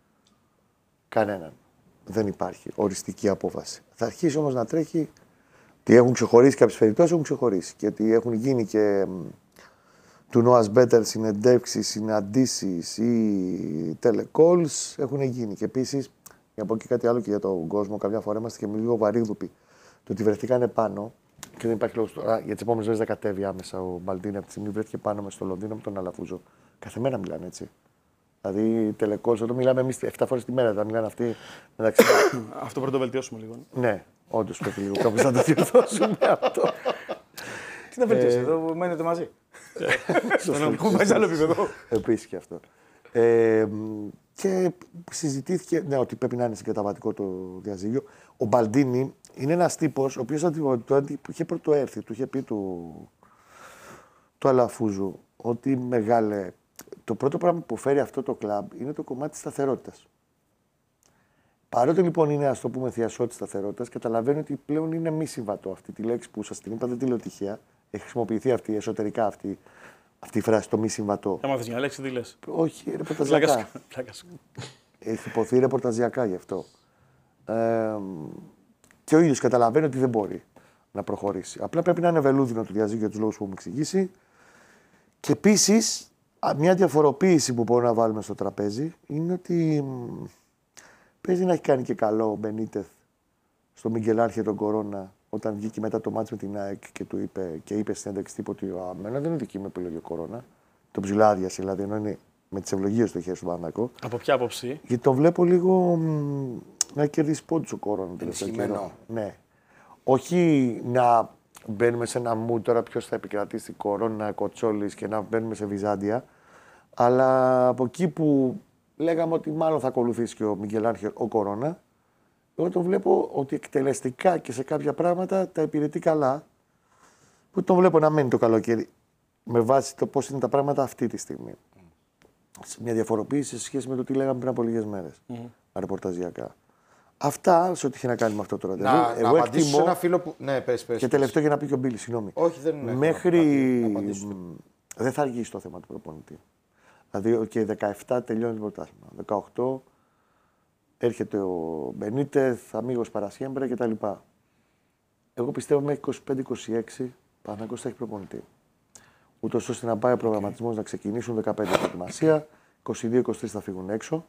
S5: Κανέναν. Δεν υπάρχει οριστική απόφαση. Θα αρχίσει όμως να τρέχει ότι έχουν ξεχωρίσει κάποιες περιπτώσεις, έχουν ξεχωρίσει. Και ότι έχουν γίνει και του Noah's Better συνεντεύξεις, συναντήσεις ή telecalls έχουν γίνει. Και επίσης, για να πω και κάτι άλλο και για τον κόσμο, καμιά φορά είμαστε και λίγο βαρύγδουποι. Το ότι βρεθήκανε πάνω. Και δεν υπάρχει λόγο τώρα. Για τι επόμενε μέρε δεν κατέβει άμεσα ο Μπαλντίνη από τη στιγμή που βρέθηκε πάνω με στο Λονδίνο με τον Αλαφούζο. Κάθε μέρα μιλάνε έτσι. Δηλαδή, τελεκώς, εδώ μιλάμε εμεί επτά φορές τη μέρα. Θα μιλάνε αυτοί μεταξύ.
S2: Αυτό πρέπει να το βελτιώσουμε λίγο.
S5: Ναι, όντως πρέπει λίγο κάπως να το διορθώσουμε αυτό.
S1: Τι να βελτιώσει, εδώ μένετε μαζί. Έχουμε πάει σε άλλο επίπεδο.
S5: Επίσης και αυτό. Ε, και συζητήθηκε ναι, ότι πρέπει να είναι συγκαταβατικό το διαζύγιο. Ο Μπαλντίνη είναι ένας τύπος ο οποίος είχε πρώτο έρθει, του είχε πει του, του Αλαφούζου ότι μεγάλε, το πρώτο πράγμα που φέρει αυτό το κλαμπ είναι το κομμάτι της σταθερότητας. Παρότι λοιπόν είναι, ας το πούμε, θειασό της σταθερότητας, καταλαβαίνει ότι πλέον είναι μη συμβατό αυτή τη λέξη που σας την είπα, δεν τη λέω τυχαία. Έχει χρησιμοποιηθεί αυτή, εσωτερικά αυτή, αυτή η φράση, το μη συμβατό.
S2: Έμαθες μια λέξη, τι λες.
S5: Όχι, ρεπορταζιακά. Έχει υποθεί ρεπορταζιακά γι' αυτό. Ε, και ο ίδιος καταλαβαίνει ότι δεν μπορεί να προχωρήσει. Απλά πρέπει να είναι βελούδινο το διαζύγιο για τους λόγους που μου εξηγήσει. Και επίσης, μια διαφοροποίηση που μπορούμε να βάλουμε στο τραπέζι είναι ότι παίζει να έχει κάνει και καλό ο Μπενίτεθ στο Μιγκελάρχε τον Κορώνα όταν βγήκε μετά το μάτς με την ΑΕΚ και, του είπε, και είπε στην ένταξη τύπου ότι αμένα δεν είναι δική μου επιλογή ο Κορώνα. Το ψηλάδιασε, δηλαδή, ενώ είναι με τις ευλογίες του χέρι στον Παναθηναϊκό.
S2: Από ποια άποψη?
S5: Γιατί τον βλέπω λίγο μ, να κερδίσει πόντους ο Κορώνα.
S3: Ενισχυμένο.
S5: Ναι. Όχι να μπαίνουμε σε ένα μου τώρα ποιος θα επικρατήσει Κορώνα, Κοτσόλης και να μπαίνουμε σε Βυζάντια. Αλλά από εκεί που λέγαμε ότι μάλλον θα ακολουθήσει και ο Μιγκελάρχε ο Κορώνα, εγώ τον βλέπω ότι εκτελεστικά και σε κάποια πράγματα τα υπηρετεί καλά. Που τον βλέπω να μένει το καλοκαίρι με βάση το πώς είναι τα πράγματα αυτή τη στιγμή. Σε μια διαφοροποίηση σε σχέση με το τι λέγαμε πριν από λίγες μέρες. Mm. Ρεπορταζιακά. Αυτά σε ό,τι είχε να κάνει με αυτό το ραντεβού.
S3: Να,
S5: εγώ
S3: να
S5: εκτιμώ...
S3: σε ένα φίλο που. Ναι, πες, πες,
S5: και τελευταίο για να πει και ο Μπίλης, συγγνώμη.
S3: Όχι, δεν είναι.
S5: Μέχρι. Δεν θα αργήσει το θέμα του προπονητή. Δηλαδή, και δεκαεπτά τελειώνει το πρωτάθλημα. δεκαοκτώ έρχεται ο Μπενίτεθ, αμίγος Παρασιέμπρε κτλ. Εγώ πιστεύω μέχρι είκοσι πέντε είκοσι έξι Παναθηναϊκός θα έχει προπονητή. Ούτως ώστε να πάει ο προγραμματισμός να ξεκινήσουν δεκαπέντε προετοιμασία, είκοσι δύο είκοσι τρία θα φύγουν έξω.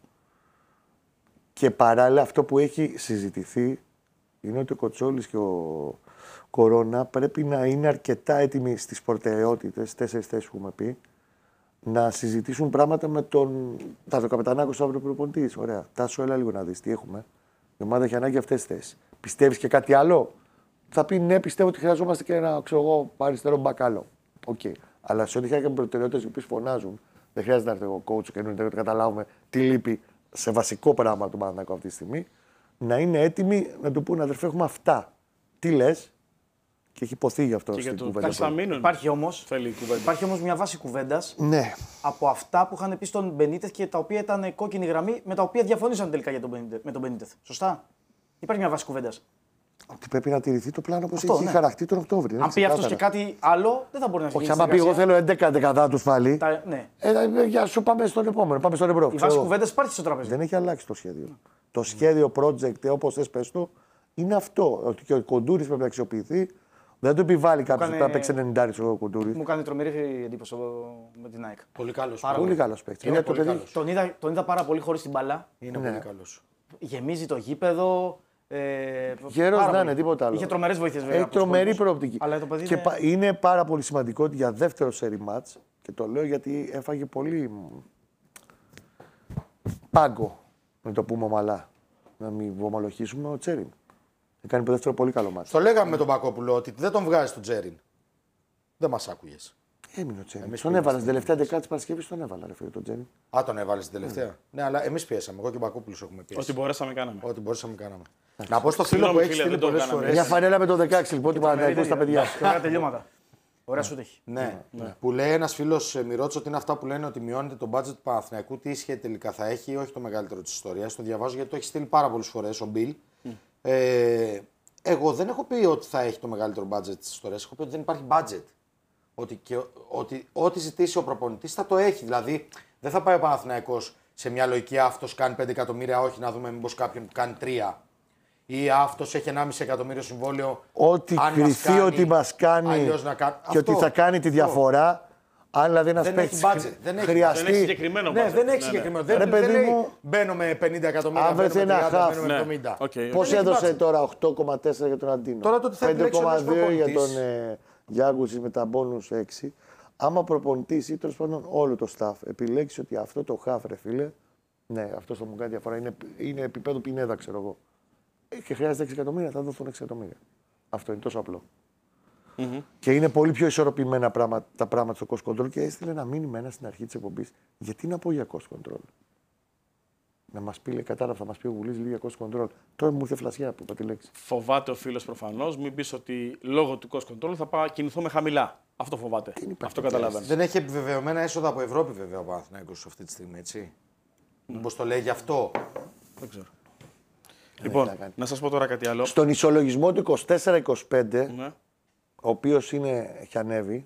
S5: Και παράλληλα αυτό που έχει συζητηθεί είναι ότι ο Κοτσόλης και ο Κορώνα πρέπει να είναι αρκετά έτοιμοι στις προτεραιότητες, τέσσερις θέσεις που έχουμε πει, να συζητήσουν πράγματα με τον. Θα το καπετανάκο αύριο προπονητή. Ωραία. Τάσο, έλα λίγο να δει τι έχουμε. Η ομάδα έχει ανάγκη αυτέ τι θέσει. Πιστεύει και κάτι άλλο. Θα πει ναι, πιστεύω ότι χρειαζόμαστε και ένα ξέρω εγώ, αριστερό μπακάλο. Οκ. Okay. Αλλά σε ό,τι έχει κάνει προτεραιότητε οι οποίε φωνάζουν, δεν χρειάζεται να έρθει εγώ coach και να καταλάβουμε τι λείπει σε βασικό πράγμα του Παναθηναϊκού αυτή τη στιγμή. Να είναι έτοιμοι να του πούνε αδερφέ, έχουμε αυτά. Τι λε, και έχει υποθεί γι' αυτό
S2: Και
S5: στην
S2: για το
S5: κουβέντα.
S2: Κασταμίνο.
S1: Υπάρχει όμως,
S2: Θέλει κουβέντα.
S1: υπάρχει όμως μια βάση κουβέντας
S5: Ναι.
S1: από αυτά που είχαν πει στον Μπενίτεθ και τα οποία ήταν κόκκινη γραμμή με τα οποία διαφωνήσαν τελικά για τον Μπενίτεθ, με τον Μπενίτεθ. Σωστά. Υπάρχει μια βάση κουβέντας.
S5: Ότι πρέπει να τηρηθεί το πλάνο όπως
S1: Αυτό,
S5: έχει
S1: ναι.
S5: χαραχτεί τον Οκτώβριο. είναι
S1: Αν πει αυτό και
S5: ξεκάθαρα.
S1: κάτι άλλο, δεν θα μπορεί να γίνει.
S5: Όχι, άμα πει εγώ θέλω έντεκα δεκαδάτους πάλι.
S1: Τα... Ναι.
S5: Ε, για σου πάμε στον επόμενο. Πάμε στον εμπρό.
S1: Η βάση κουβέντας υπάρχει στο τραπέζι.
S5: Δεν έχει αλλάξει το σχέδιο. Το σχέδιο project, όπως θες πες το, είναι αυτό. Ότι και ο Κοντούρης πρέπει να αξιοποιηθεί. Δεν το επιβάλλει κάποιο
S1: κάνε-
S5: που θα παίξει ενενήντα ο Κοντούρης.
S1: Μου κάνει τρομερή εντύπωση με την ΑΕΚ.
S3: Πολύ καλό.
S5: Πολύ καλό παίκτη.
S3: Είναι
S5: Είναι το
S3: πολύ
S5: παιδί.
S3: καλός.
S1: Τον είδα, τον είδα πάρα πολύ χωρίς την μπάλα.
S3: Είναι
S5: Ναι.
S3: πολύ καλό.
S1: Γεμίζει το γήπεδο. Ε,
S5: Γέρος
S1: πάρα
S5: να
S1: πολύ.
S5: είναι, τίποτα άλλο.
S1: Είχε τρομερές βοήθειες βέβαια.
S5: Έχει
S1: από τους
S5: τρομερή
S1: κόλπους.
S5: προοπτική.
S1: Αλλά το παιδί
S5: και
S1: είναι...
S5: πα- είναι πάρα πολύ σημαντικό ότι για δεύτερο σερί μάτς, και το λέω γιατί έφαγε πολύ μ, πάγκο, να το πούμε ομαλά. Να μην βομαλοχήσουμε ο Τσέριν. Έκανε το δεύτερο πολύ καλό μάτς.
S3: Στο λέγαμε με τον Πακόπουλο ότι δεν τον βγάζει τον Τζέριν. Δεν μα άκουγε.
S5: Έμεινε ο Τσέριν.
S3: Εμείς
S5: Τον
S3: που
S5: έβαλα
S3: είμαστε.
S5: στην τελευταία δεκάτη της Παρασκευής, τον έβαλα ρε φίλε τον Τσέριν.
S3: Α, τον έβαλε στην τελευταία. Ναι, αλλά εμεί πιέσαμε. Εγώ και ο Πακόπουλο έχουμε πιέσει.
S2: Ό,τι μπορέσαμε κάναμε.
S3: Ό,τι μπορούσαμε κάναμε. Να πω στο φίλο
S2: Συγγνώμη,
S3: που έχει
S2: φίλε,
S3: στείλει
S2: δεν το
S3: πολλέ
S2: κάναμε.
S3: φορέ.
S5: Μια φανέλα με το δεκαέξι λοιπόν, του Παναθηναϊκού στα παιδιά.
S1: Και ωραία τελειώματα. Ωραία σου τύχη.
S3: Ναι, που λέει ένα φίλο, μη ρώτησε ότι είναι αυτά που λένε ότι μειώνεται το budget του Παναθηναϊκού. Τι ίσχυε τελικά θα έχει, όχι το μεγαλύτερο τη ιστορία. Το διαβάζω γιατί το έχει στείλει πάρα πολλέ φορέ ο Μπιλ. Ε, εγώ δεν έχω πει ότι θα έχει το μεγαλύτερο budget τη ιστορία. Έχω πει ότι δεν υπάρχει budget. Ότι, και, ότι ό,τι ζητήσει ο προπονητή θα το έχει. Δηλαδή δεν θα πάει ο Παναθηναϊκός σε μια λογική αυτό κάνει πέντε εκατομμύρια, όχι να δούμε μήπω κάποιον που κάνει τρία. Ή αυτό έχει ενάμιση εκατομμύριο συμβόλαιο.
S5: Ό,τι
S3: αν μας
S5: κρυφθεί
S3: κάνει,
S5: ότι μας κάνει
S3: αλλιώς να κάνει.
S5: και ότι
S3: Αυτό.
S5: θα κάνει τη διαφορά, αν δηλαδή ένας
S3: Δεν
S5: παίκτης
S3: έχει budget, δεν έχει-
S5: χρειαστεί.
S2: Δεν έχει συγκεκριμένο
S3: Ναι,
S2: budget.
S3: δεν έχει
S2: Ναι,
S3: συγκεκριμένο.
S5: Ρε
S3: Δεν,
S5: παιδί
S3: δεν λέει
S5: μου,
S3: μπαίνω με πενήντα εκατομμύρια,
S5: αν
S3: μπαίνω
S5: βρεθεί
S3: με
S5: ένα
S3: τριάντα,
S5: χαφ,
S3: μπαίνω με
S2: ναι.
S3: εβδομήντα.
S2: Οκ, οκ.
S5: Πώς
S3: έχει
S5: έδωσε
S3: budget.
S5: τώρα οκτώ κόμμα τέσσερα για τον Αντίνο.
S3: Τώρα το ότι θα
S5: πέντε
S3: επιλέξει ο
S5: κόμμα
S3: νέος
S5: δύο για τον
S3: προπονητής.
S5: ε, Γιάγκουσης με τα μπόνους έξι. Άμα προπονητής ή τέλος πάντων όλο το staff επιλέξει ότι αυτό το χαφ, ρε φίλε, ναι, αυτό θα μου κάνει διαφορά. Είναι, είναι επίπεδο πινέδα, ξέρω εγώ. Ε, Και χρειάζεται έξι εκατομμύρια, θα δοθούν έξι εκατομμύρια. Αυτό είναι τόσο απλό.
S2: Μμμ.
S5: Και είναι πολύ πιο ισορροπημένα πράγμα, τα πράγματα στο cost control και έστειλε ένα μήνυμα ένα στην αρχή τη εκπομπή. Γιατί να πω για cost control. Να μα πει, λέει, κατάλαβα, θα μα πει ο Γουλής λίγο για cost control. Τώρα μου ήρθε φλασιά που είπα τη λέξη.
S2: Φοβάται ο φίλο προφανώ, μην πει ότι λόγω του cost control θα πάω, κινηθούμε χαμηλά. Αυτό φοβάται.
S5: υπάρχει
S2: Αυτό
S5: τέτοια
S2: καταλαβαίνει.
S3: Δεν έχει επιβεβαιωμένα έσοδα από Ευρώπη βέβαια ο Παναθηναϊκός αυτή τη στιγμή, έτσι. Μήπως το λέει γι' αυτό.
S2: Δεν ξέρω. Λοιπόν,
S5: να κάνει.
S2: να σα πω τώρα κάτι άλλο.
S5: Στον ισολογισμό του είκοσι τέσσερα είκοσι πέντε,
S2: Ναι.
S5: ο οποίο έχει ανέβει,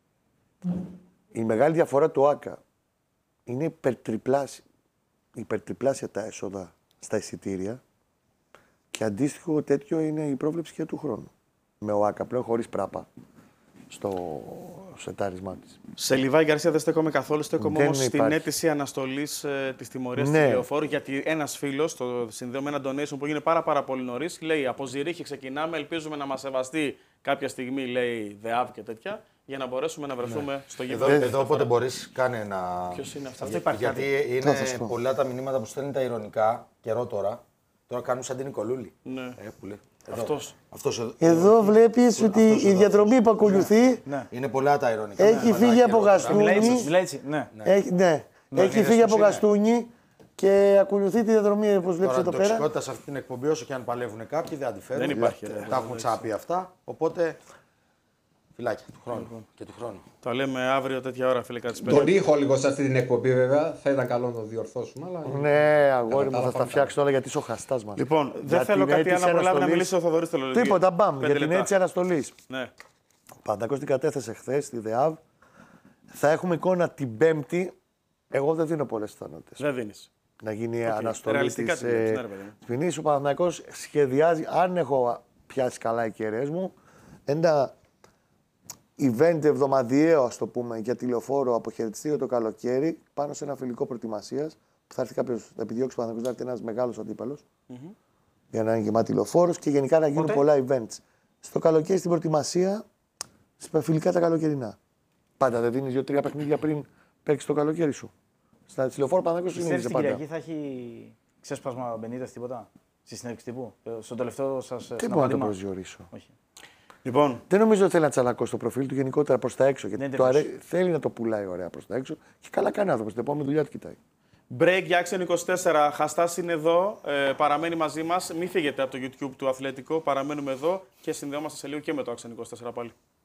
S5: η μεγάλη διαφορά του ΆΚΑ είναι υπερτριπλάσια, υπερτριπλάσια τα έσοδα στα εισιτήρια και αντίστοιχο τέτοιο είναι η πρόβλεψη και του χρόνου. Με ο ΆΚΑ πλέον χωρίς πράπα στο σετάρισμά της.
S2: Σε Λιβάη Γκαρσία δεν στέκομαι καθόλου. Στέκομαι
S5: Δεν
S2: όμω στην
S5: υπάρχει.
S2: αίτηση αναστολή ε, τη τιμωρία
S5: Ναι.
S2: τη λεωφόρου. Γιατί ένα φίλο, το συνδέω με ένα donation που έγινε πάρα, πάρα πολύ νωρί, λέει: Από Ζηρίχη ξεκινάμε. Ελπίζουμε να μα σεβαστεί κάποια στιγμή, λέει, ΔΕΑΒ και τέτοια, για να μπορέσουμε να βρεθούμε στο
S3: Εδώ,
S2: γήπεδο.
S3: εδώ όποτε μπορεί, κάνε ένα.
S2: Ποιος είναι αυτός?
S3: Για-
S1: υπάρχει
S3: Γιατί
S5: Θα σας
S3: είναι
S5: πω.
S3: πολλά τα μηνύματα που στέλνει τα ηρωνικά καιρό τώρα. Τώρα κάνουν σαν την Νικολούλη.
S2: Ναι.
S3: Ε, που λέει. Εδώ.
S2: Αυτός.
S3: Αυτός εδώ.
S5: Εδώ βλέπεις ότι
S3: αυτός
S5: η
S3: εδώ,
S5: διαδρομή που ακολουθεί
S3: Είναι πολλά τα ηρωνικά.
S5: έχει
S3: Ναι,
S5: φύγει
S3: καιρό
S5: από
S3: τώρα.
S5: Γαστούνι.
S1: Μιλάει έτσι. Μιλάει έτσι. Ναι.
S5: Έχει, ναι. έχει
S3: είδες
S5: φύγει
S3: πώς
S5: από
S3: είναι.
S5: Γαστούνι και ακολουθεί τη διαδρομή όπως βλέπεις
S3: Τώρα
S5: εδώ
S3: την
S5: πέρα.
S3: τοξικότητα σε αυτή την εκπομπή, όσο και αν παλεύουν κάποιοι, δεν αντιφέρουν.
S2: Δεν υπάρχει,
S3: Τα
S2: ρε,
S3: έχουμε ξαναπεί αυτά. Οπότε. Φυλάκια του χρόνου. Και του χρόνου.
S2: Τα λέμε αύριο τέτοια ώρα, φίλε, κάτι πέντε.
S6: Τον ήχο λίγο σε αυτή την εκπομπή βέβαια. Θα ήταν καλό να το διορθώσουμε. Αλλά...
S5: Ναι, αγόρι μου,
S6: Κατά
S5: θα
S6: τα
S5: τα φτιάξω όλα γιατί είσαι ο χαστάς μας.
S2: Λοιπόν, δεν
S5: Για
S2: θέλω
S5: την
S2: κάτι
S5: αίτηση
S2: άλλο να προλάβει να
S5: αναστολής-
S2: μιλήσει ο Θοδωρής Τελολογίου.
S5: Τίποτα, μπαμ.
S2: Πέντε
S5: Για την
S2: λεπτά.
S5: αίτηση αναστολή.
S2: Ναι.
S5: Ο Παναθηναϊκός την κατέθεσε χθε στη ΔΕΑΒ. Θα έχουμε εικόνα την Πέμπτη. Εγώ δεν δίνω πολλέ πιθανότητε
S2: Δεν δίνει.
S5: να γίνει αναστολή
S2: Ρεαλιστικά
S5: της
S2: τη βλέπεις,
S5: ε,
S2: ναι, ρε παιδί μου.
S5: ποινής. Ο Παναθηναϊκός σχεδιάζει, αν έχω πιάσει καλά οι κεραίες μου, ένα event εβδομαδιαίο, ας το πούμε, για τηλεοφόρο αποχαιρετιστήριο το καλοκαίρι, πάνω σε ένα φιλικό προετοιμασίας, που θα έρθει κάποιος, θα επιδιώξει ο Παναθηναϊκός να έρθει ένας μεγάλος αντίπαλος, για να είναι γεμάτη τηλεοφόρος και γενικά να γίνουν
S1: Πότε?
S5: πολλά events. Στο καλοκαίρι στην προετοιμασία, στα φιλικά τα καλοκαιρινά. Πάντα δεν δίνεις δύο-τρία παιχνίδια πριν παίξει το καλοκαίρι σου. Στα Λεωφόρο Παναθηναϊκός
S1: Πιστεύεις
S5: είναι
S1: την
S5: πάντα.
S1: Κυριακή θα έχει ξέσπασμα Μπενίτες τίποτα στη συνέντευξη τύπου, στο τελευταίο σας
S5: Δεν μπορώ να το προσδιορίσω.
S1: Όχι.
S2: Λοιπόν,
S5: Δεν νομίζω ότι θέλει να τσαλακώσει το προφίλ του γενικότερα προ τα έξω. Γιατί
S1: Δεν
S5: το αρέ...
S1: τελείωσε.
S5: θέλει να το πουλάει ωραία προ τα έξω και καλά κάνει άνθρωπο. Την επόμενη δουλειά του κοιτάει.
S2: break για Action είκοσι τέσσερα. Χαστάς είναι εδώ, ε, παραμένει μαζί μας. Μην φύγετε από το YouTube του Αθλητικό, παραμένουμε εδώ και συνδεόμαστε σε λίγο και με το Action είκοσι τέσσερα πάλι.